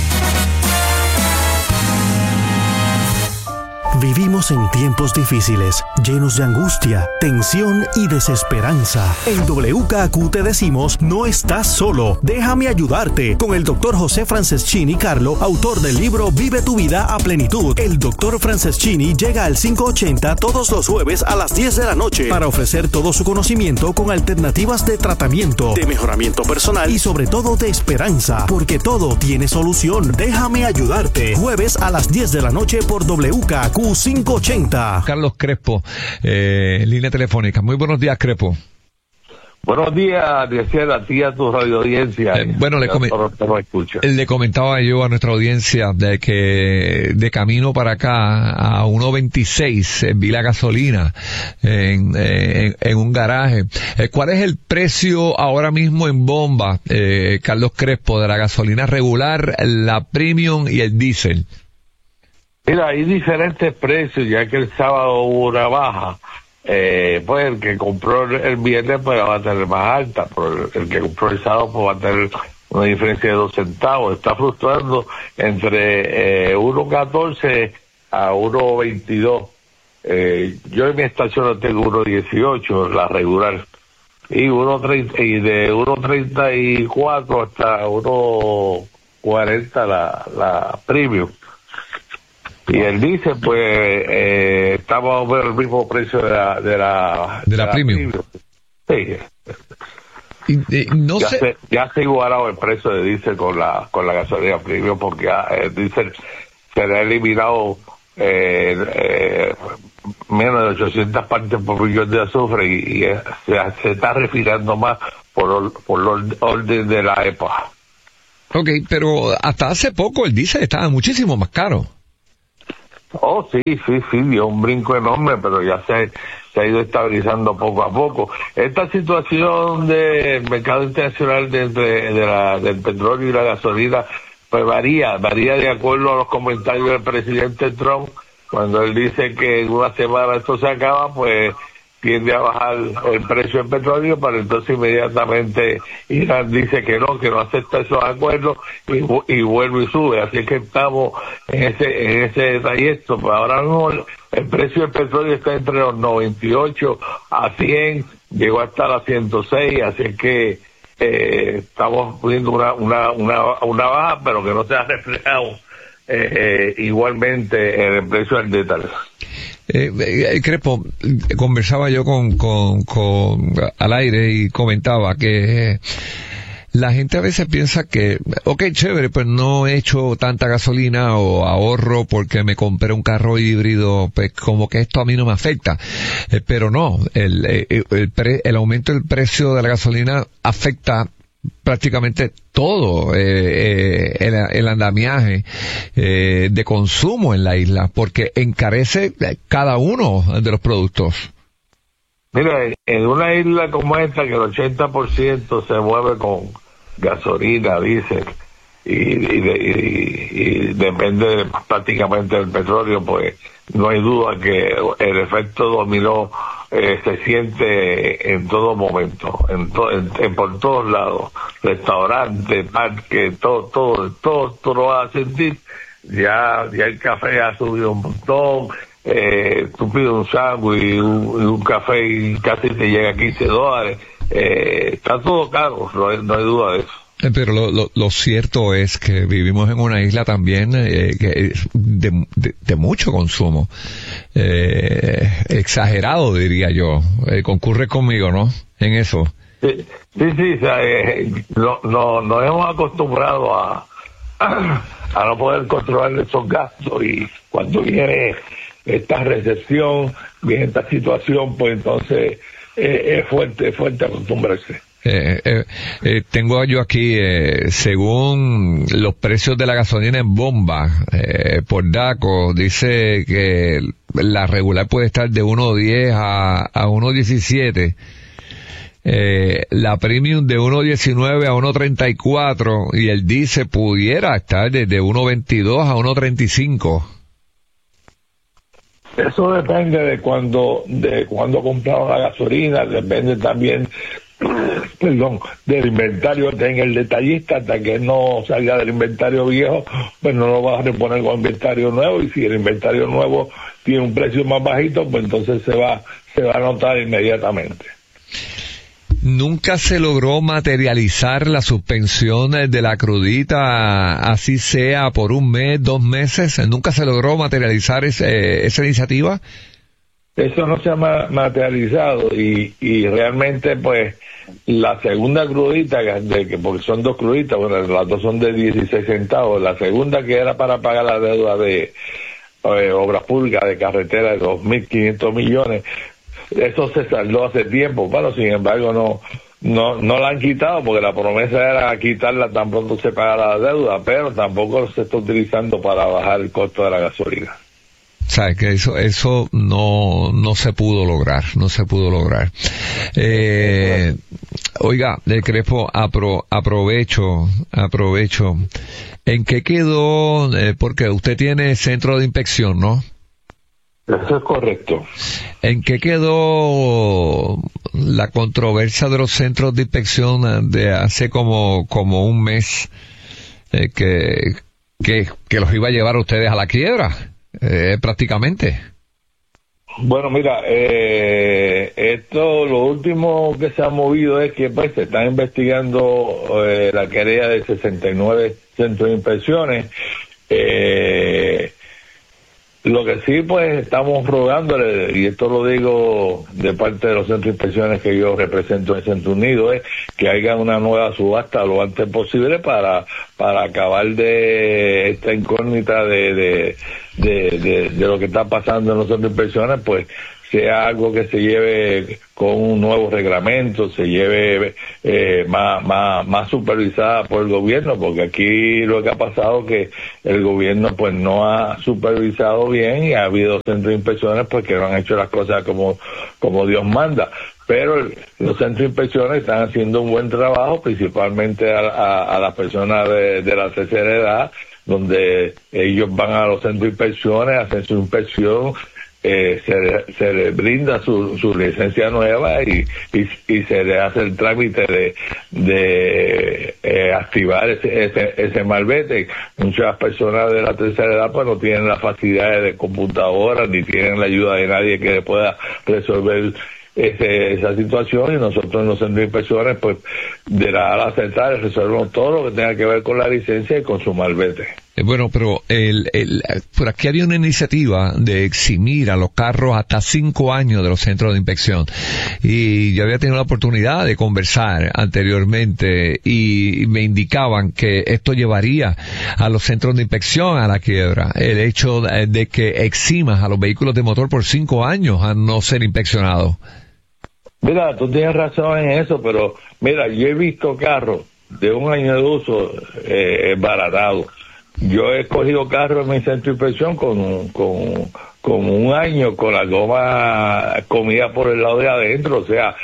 Vivimos en tiempos difíciles, llenos de angustia, tensión y desesperanza. En W K A Q te decimos, no estás solo. Déjame ayudarte. Con el doctor José Franceschini Carlo, autor del libro Vive tu vida a plenitud. El doctor Franceschini llega al quinientos ochenta todos los jueves a las diez de la noche para ofrecer todo su conocimiento con alternativas de tratamiento, de mejoramiento personal y sobre todo de esperanza. Porque todo tiene solución. Déjame ayudarte. Jueves a las diez de la noche por W K A Q quinientos ochenta.
Carlos Crespo, eh, línea telefónica. Muy buenos días, Crespo.
Buenos días, Graciela, a ti, a tu radio audiencia.
Eh, bueno, le, com le comentaba yo a nuestra audiencia de que de camino para acá a uno veintiséis vi la gasolina en, en, en un garaje. Eh, ¿Cuál es el precio ahora mismo en bomba, eh, Carlos Crespo, de la gasolina regular, la premium y el diésel?
Mira, hay diferentes precios, ya que el sábado hubo una baja. Eh, pues el que compró el viernes pues va a tener más alta, pero el que compró el sábado pues va a tener una diferencia de dos centavos. Está fluctuando entre eh, uno catorce a uno veintidós. Eh, yo en mi estación no tengo uno dieciocho, la regular, y uno treinta, y de uno treinta y cuatro hasta uno cuarenta la, la premium. Y el diésel, pues, eh, estamos a ver el mismo precio de la... De la,
de la, de la premium.
premium. Sí.
Y, y, no
ya
sé.
Se, ya se ha igualado el precio de diésel con la con la gasolina premium, porque el diésel se le ha eliminado eh, eh, menos de ochocientas partes por millón de azufre y, y se, se está refinando más por, por el orden de la época.
Ok, pero hasta hace poco el diésel estaba muchísimo más caro.
Oh, sí, sí, sí, dio un brinco enorme, pero ya se, se ha ido estabilizando poco a poco. Esta situación del mercado internacional de, de, de la, del petróleo y la gasolina, pues varía, varía de acuerdo a los comentarios del presidente Trump. Cuando él dice que en una semana esto se acaba, pues tiende a bajar el precio del petróleo, pero entonces inmediatamente Irán dice que no, que no acepta esos acuerdos y, y vuelve y sube. Así que estamos en ese en ese trayecto. Pero ahora mismo el precio del petróleo está entre los noventa y ocho a cien, llegó hasta las ciento seis, así que eh, estamos viendo una, una, una, una baja, pero que no se ha reflejado eh, eh, igualmente en el precio del detalle.
Eh, eh, Crespo, conversaba yo con, con, con al aire y comentaba que eh, la gente a veces piensa que, ok, chévere, pues no he hecho tanta gasolina o ahorro porque me compré un carro híbrido, pues como que esto a mí no me afecta. Eh, pero no, el, el, el, pre, el aumento del precio de la gasolina afecta prácticamente todo eh, eh, el, el andamiaje eh, de consumo en la isla, porque encarece cada uno de los productos.
Mira, en una isla como esta, que el ochenta por ciento se mueve con gasolina, diésel, y, y, de, y, y depende prácticamente del petróleo, pues no hay duda que el efecto dominó eh, se siente en todo momento, en, to, en, en por todos lados, restaurantes, parques, todo, todo, todo, todo lo vas a sentir. Ya, ya el café ha subido un montón. Eh, tú pides un sándwich y un, y un café y casi te llega a quince dólares. Eh, está todo caro, no hay, no hay duda de eso.
Pero lo, lo, lo cierto es que vivimos en una isla también eh, que de, de, de mucho consumo, eh, exagerado diría yo. Eh, concurre conmigo, ¿no? En eso.
Sí, sí, sí, o sea, eh, no, no, nos hemos acostumbrado a, a, a no poder controlar esos gastos, y cuando viene esta recesión, viene esta situación, pues entonces eh, es fuerte, es fuerte acostumbrarse.
Eh, eh, eh, tengo yo aquí, eh, según los precios de la gasolina en bomba, eh, por DACO, dice que la regular puede estar de uno diez a, a uno diecisiete, eh, la premium de uno diecinueve a uno treinta y cuatro, y el diésel pudiera estar desde uno veintidós a uno treinta y cinco.
Eso depende de cuando, de cuando compraron la gasolina, depende también perdón, del inventario tenga el detallista. Hasta que no salga del inventario viejo, pues no lo vas a reponer con inventario nuevo, y si el inventario nuevo tiene un precio más bajito, pues entonces se va, se va a notar inmediatamente.
¿Nunca se logró materializar la suspensión de la crudita, así sea por un mes, dos meses? ¿Nunca se logró materializar ese, esa iniciativa?
Eso no se ha materializado, y, y realmente pues la segunda crudita, de que porque son dos cruditas, bueno, las dos son de dieciséis centavos, la segunda, que era para pagar la deuda de eh, obras públicas de carretera de dos mil quinientos millones, eso se saldó hace tiempo. Bueno, sin embargo no no no la han quitado, porque la promesa era quitarla tan pronto se pagara la deuda, pero tampoco se está utilizando para bajar el costo de la gasolina.
Sabes que eso eso no no se pudo lograr, no se pudo lograr. Eh, oiga, de Crespo, apro, aprovecho, aprovecho. ¿En qué quedó? Eh, porque usted tiene centro de inspección, ¿no?
Eso es correcto.
¿En qué quedó la controversia de los centros de inspección de hace como como un mes eh, que, que que los iba a llevar a ustedes a la quiebra? Eh, prácticamente.
Bueno, mira, eh, esto, lo último que se ha movido es que pues se está investigando eh, la querella de sesenta y nueve centros de inspecciones. Eh, Lo que sí, pues, estamos rogándole, y esto lo digo de parte de los centros de inspecciones que yo represento en Centro Unido, es que haya una nueva subasta lo antes posible para para acabar de esta incógnita de de, de, de, de lo que está pasando en los centros de inspecciones, pues, sea algo que se lleve con un nuevo reglamento, se lleve eh, más, más, más supervisada por el gobierno, porque aquí lo que ha pasado es que el gobierno pues no ha supervisado bien y ha habido centros de inspecciones pues que no han hecho las cosas como, como Dios manda. Pero el, los centros de inspecciones están haciendo un buen trabajo, principalmente a, a, a las personas de, de la tercera edad, donde ellos van a los centros de inspecciones, hacen su inspección, Eh, se, se le brinda su, su licencia nueva y, y, y se le hace el trámite de, de eh, activar ese, ese, ese malvete. Muchas personas de la tercera edad pues no tienen las facilidades de computadora ni tienen la ayuda de nadie que le pueda resolver ese, esa situación, y nosotros en los centros de inspecciones pues de la A a la Z resolvemos todo lo que tenga que ver con la licencia y con su malvete.
Bueno, pero el, el, por aquí había una iniciativa de eximir a los carros hasta cinco años de los centros de inspección. Y yo había tenido la oportunidad de conversar anteriormente y me indicaban que esto llevaría a los centros de inspección a la quiebra. El hecho de, de que eximas a los vehículos de motor por cinco años a no ser inspeccionados.
Mira, tú tienes razón en eso, pero mira, yo he visto carros de un año de uso eh, baratados. Yo he escogido carros en mi centro de inspección con, con, con un año, con la goma comida por el lado de adentro. O sea,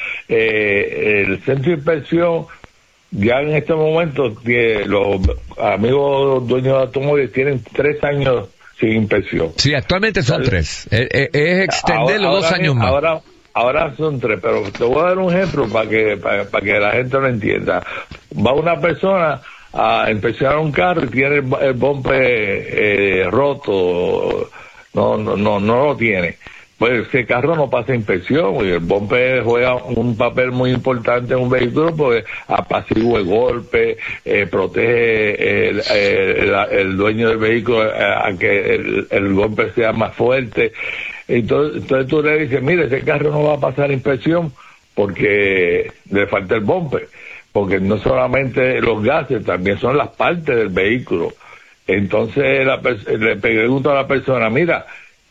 eh, el centro de inspección ya en este momento, tiene, los amigos dueños de automóviles tienen tres años sin inspección.
Sí, actualmente son tres. Es, es extender los dos años más.
Ahora, ahora son tres, pero te voy a dar un ejemplo para que, para, para que la gente lo entienda. Va una persona a inspeccionar un carro y tiene el, el bumper eh, roto, no, no, no, no lo tiene. Pues ese carro no pasa inspección, y el bumper juega un papel muy importante en un vehículo porque apacigua el golpe, eh, protege el, el, el dueño del vehículo a, a que el, el golpe sea más fuerte. Entonces, entonces tú le dices, mire, ese carro no va a pasar inspección porque le falta el bumper. Porque no solamente los gases, también son las partes del vehículo. Entonces la, le pregunto a la persona, mira,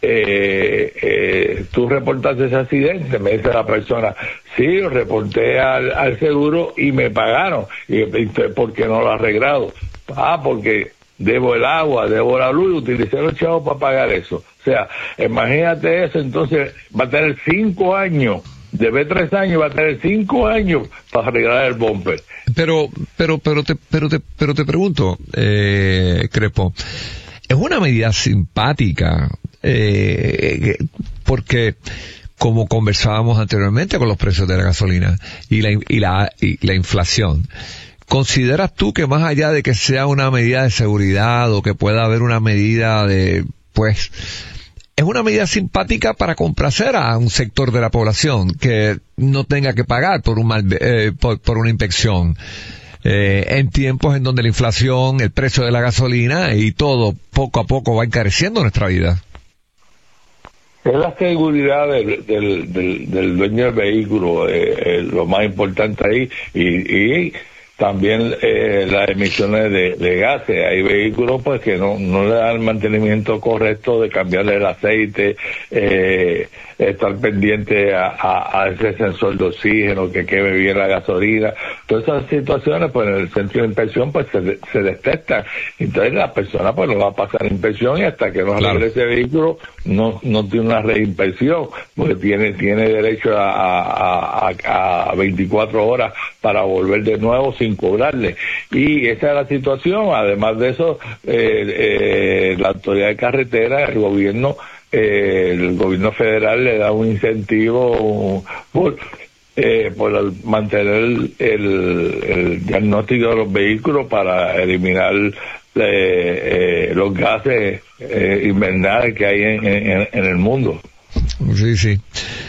eh, eh, tú reportaste ese accidente, me dice la persona, sí, lo reporté al, al seguro y me pagaron. Y ¿por qué no lo ha arreglado? Ah, porque debo el agua, debo la luz, utilicé los chavos para pagar eso. O sea, imagínate eso, entonces va a tener cinco años. Debe tres años, va a tener cinco años para arreglar el bumper.
Pero, pero, pero te, pero te, pero te pregunto, eh, Crespo, es una medida simpática, eh, porque como conversábamos anteriormente con los precios de la gasolina y la, y la, y la inflación, ¿consideras tú que más allá de que sea una medida de seguridad o que pueda haber una medida de, pues, es una medida simpática para complacer a un sector de la población que no tenga que pagar por un mal, eh, por, por una inspección eh, en tiempos en donde la inflación, el precio de la gasolina y todo poco a poco va encareciendo nuestra vida?
Es la seguridad del, del, del, del dueño del vehículo, eh, eh, lo más importante ahí, y, y también eh, las emisiones de, de gases. Hay vehículos pues que no, no le dan el mantenimiento correcto de cambiarle el aceite, eh, estar pendiente a, a, a ese sensor de oxígeno, que queme bien la gasolina. Todas esas situaciones pues en el centro de inspección pues se, se detectan. Entonces la persona pues no va a pasar inspección y hasta que no arregle ese vehículo no, no tiene una reinspección, porque tiene, tiene derecho a, a, a, a veinticuatro horas para volver de nuevo sin cobrarle. Y esa es la situación. Además de eso, eh, eh, la autoridad de carretera, el gobierno, eh, el gobierno federal le da un incentivo por, eh, por el, mantener el, el, el diagnóstico de los vehículos para eliminar eh, eh, los gases eh, invernales que hay en, en, en el mundo.
Sí, sí.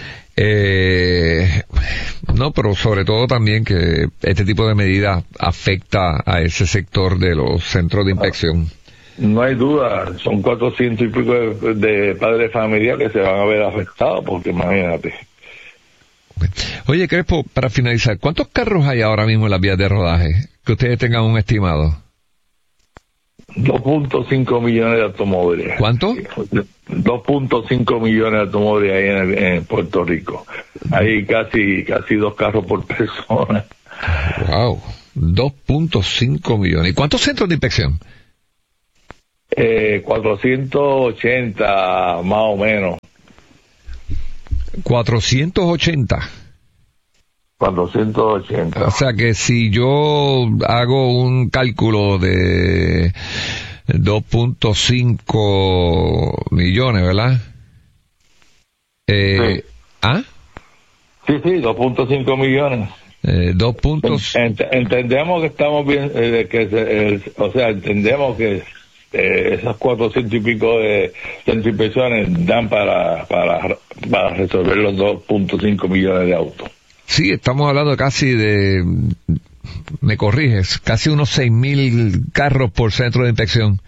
Eh, no, pero sobre todo también que este tipo de medidas afecta a ese sector de los centros de inspección.
No hay duda, son cuatrocientos y pico de, de padres de familia que se van a ver afectados, porque imagínate.
Oye, Crespo, para finalizar, ¿cuántos carros hay ahora mismo en las vías de rodaje? Que ustedes tengan un estimado.
dos punto cinco millones de automóviles.
¿Cuánto?
dos punto cinco millones de automóviles ahí en, el, en Puerto Rico. Hay casi casi dos carros por persona.
Wow, dos punto cinco millones. ¿Y cuántos centros de inspección?
Eh, cuatrocientos ochenta más o menos.
cuatrocientos ochenta.
cuatrocientos ochenta.
O sea que si yo hago un cálculo de dos punto cinco millones, ¿verdad? Eh,
sí.
¿Ah?
Sí, sí, dos punto cinco millones.
Eh, dos puntos.
Ent entendemos que estamos bien, eh, que se, eh, o sea, entendemos que eh, esas cuatrocientos y pico de centripesones dan para, para, para resolver los dos punto cinco millones de autos.
Sí, estamos hablando casi de, me corriges, casi unos seis mil carros por centro de inspección.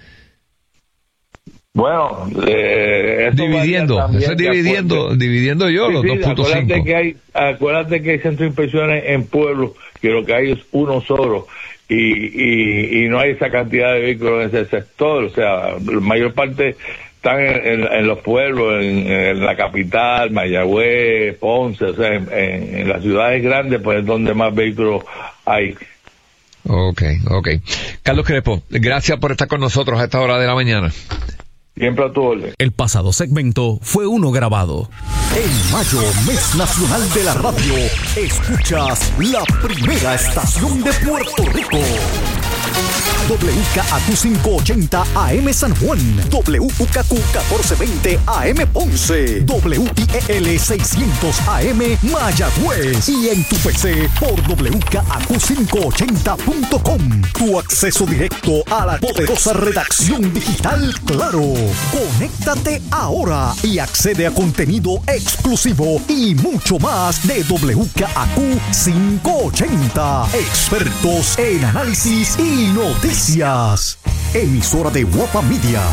Bueno, eh,
dividiendo, también, eso es dividiendo, acuerde, dividiendo yo sí, los sí, dos punto cinco.
Acuérdate que hay, acuérdate que hay centro de inspecciones en pueblos que lo que hay es uno solo y, y, y no hay esa cantidad de vehículos en ese sector, o sea, la mayor parte están en, en, en los pueblos, en, en la capital, Mayagüez, Ponce, o sea, en, en, en las ciudades grandes, pues es donde más vehículos hay.
Ok, ok. Carlos Crespo, gracias por estar con nosotros a esta hora de la mañana.
Siempre a tu orden.
El pasado segmento fue uno grabado.
En mayo, mes nacional de la radio, escuchas la primera estación de Puerto Rico. W K A Q quinientos ochenta A M San Juan, W K Q catorce veinte A M Ponce, W I E L seiscientos A M Mayagüez y en tu P C por W K A Q quinientos ochenta punto com. Tu acceso directo a la poderosa redacción digital Claro. Conéctate ahora y accede a contenido exclusivo y mucho más de W K A Q quinientos ochenta. Expertos en análisis y noticias. Emisora de Guapa Media.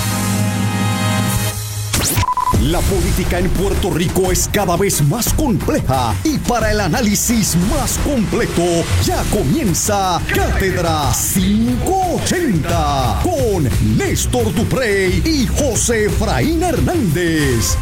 La política en Puerto Rico es cada vez más compleja y para el análisis más completo ya comienza Cátedra quinientos ochenta con Néstor Duprey y José Efraín Hernández.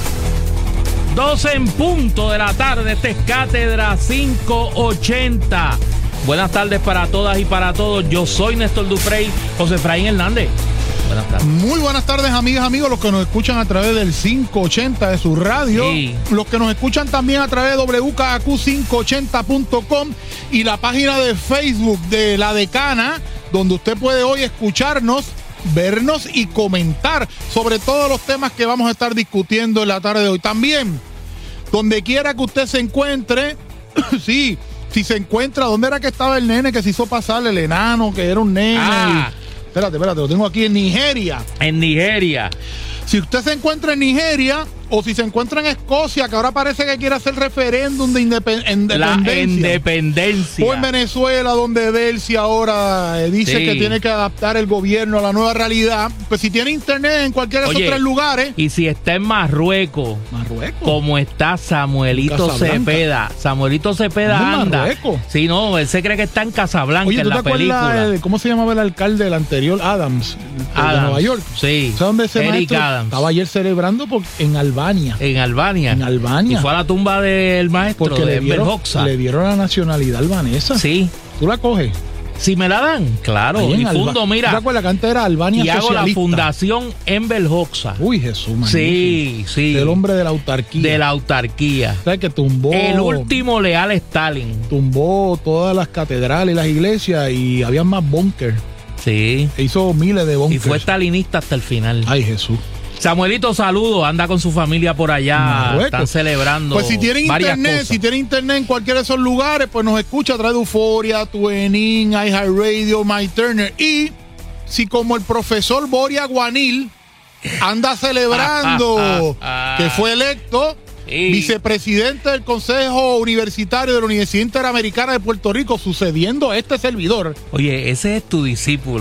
doce en punto de la tarde, esta es Cátedra quinientos ochenta. Buenas tardes para todas y para todos. Yo soy Néstor Duprey, José Efraín Hernández. Buenas tardes.
Muy buenas tardes, amigas, amigos, los que nos escuchan a través del quinientos ochenta de su radio, sí. Los que nos escuchan también a través de W K A Q quinientos ochenta punto com y la página de Facebook de La Decana, donde usted puede hoy escucharnos, vernos y comentar sobre todos los temas que vamos a estar discutiendo en la tarde de hoy. También, donde quiera que usted se encuentre, sí, si se encuentra, ¿dónde era que estaba el nene que se hizo pasar, el enano, que era un nene?
Ah.
Y, espérate, espérate, lo tengo aquí en Nigeria.
En Nigeria.
Si usted se encuentra en Nigeria o si se encuentra en Escocia, que ahora parece que quiere hacer referéndum de independ independencia.
La independencia.
O en Venezuela, donde Delcy ahora eh, dice sí. que tiene que adaptar el gobierno a la nueva realidad. Pues si tiene internet en cualquiera de esos
Oye,
tres lugares.
Y si está en Marruecos.
Marruecos.
Como está Samuelito Cepeda. Samuelito Cepeda anda.
Marruecos.
Sí, no, él se cree que está en Casablanca.
Oye,
en la película.
De, ¿cómo se llamaba el alcalde del anterior? Adams.
Adams.
De Nueva York.
Sí.
¿Sabes dónde ese
Eric
maestro
Adams.
Estaba ayer celebrando por, en Albania.
En Albania.
En Albania.
Y fue a la tumba del maestro.
Porque
de
le dieron,
Hoxha.
le dieron la nacionalidad albanesa.
Sí.
¿Tú la coges?
Si me la dan, claro. Y fundo, mira.
¿Te acuerdas que antes era Albania
y
socialista?
Hago la fundación Enver Hoxha.
Uy, Jesús, man.
Sí, sí.
Del hombre de la autarquía.
De la autarquía.
¿Sabes que tumbó?
El último leal Stalin.
Tumbó todas las catedrales y las iglesias y había más búnker.
Sí.
E hizo miles de búnkeres.
Y fue stalinista hasta el final.
Ay, Jesús.
Samuelito, saludos, anda con su familia por allá, Marruecos. Están celebrando.
Pues si tienen internet, cosas. si tienen internet en cualquiera de esos lugares, pues nos escucha a través de Euforia, TuneIn, iHeartRadio, MyTurner. Y si como el profesor Boria Guanil anda celebrando que fue electo sí. vicepresidente del Consejo Universitario de la Universidad Interamericana de Puerto Rico, sucediendo a este servidor.
Oye, ese es tu discípulo.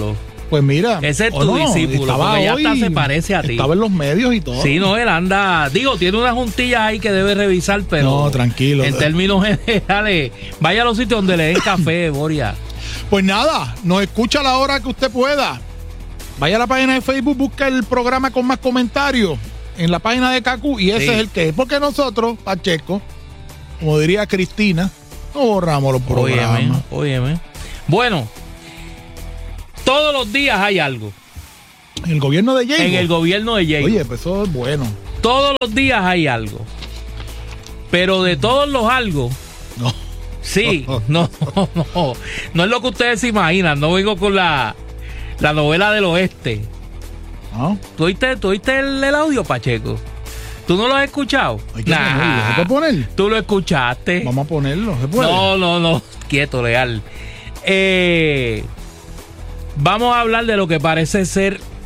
Pues mira,
ese es
o
tu
no,
discípulo,
estaba
porque ya
hoy,
hasta se parece a ti.
Estaba en los medios y todo.
Sí, no, él anda, digo, tiene unas juntillas ahí que debe revisar, pero
no, tranquilo.
En términos generales, vaya a los sitios donde le den café, Boria.
Pues nada, nos escucha a la hora que usted pueda. Vaya a la página de Facebook, busca el programa con más comentarios en la página de Kaku y ese
Sí.
es el que es. Porque nosotros, Pacheco, como diría Cristina, no borramos los programas.
Óyeme, óyeme. Bueno, todos los días hay algo.
En el gobierno de Diego.
En el gobierno de Diego.
Oye, pues eso es bueno.
Todos los días hay algo. Pero de todos los algo.
No.
Sí, no, no, no. No es lo que ustedes se imaginan. No vengo con la, la novela del oeste.
¿No?
¿Tú oíste, tú oíste el, el audio, Pacheco? ¿Tú no lo has escuchado?
Hay que ponerlo. ¿Se puede poner?
Tú lo escuchaste.
Vamos a ponerlo. ¿Se puede?
No, no, no. Quieto, legal. Eh, vamos a hablar de lo que parece ser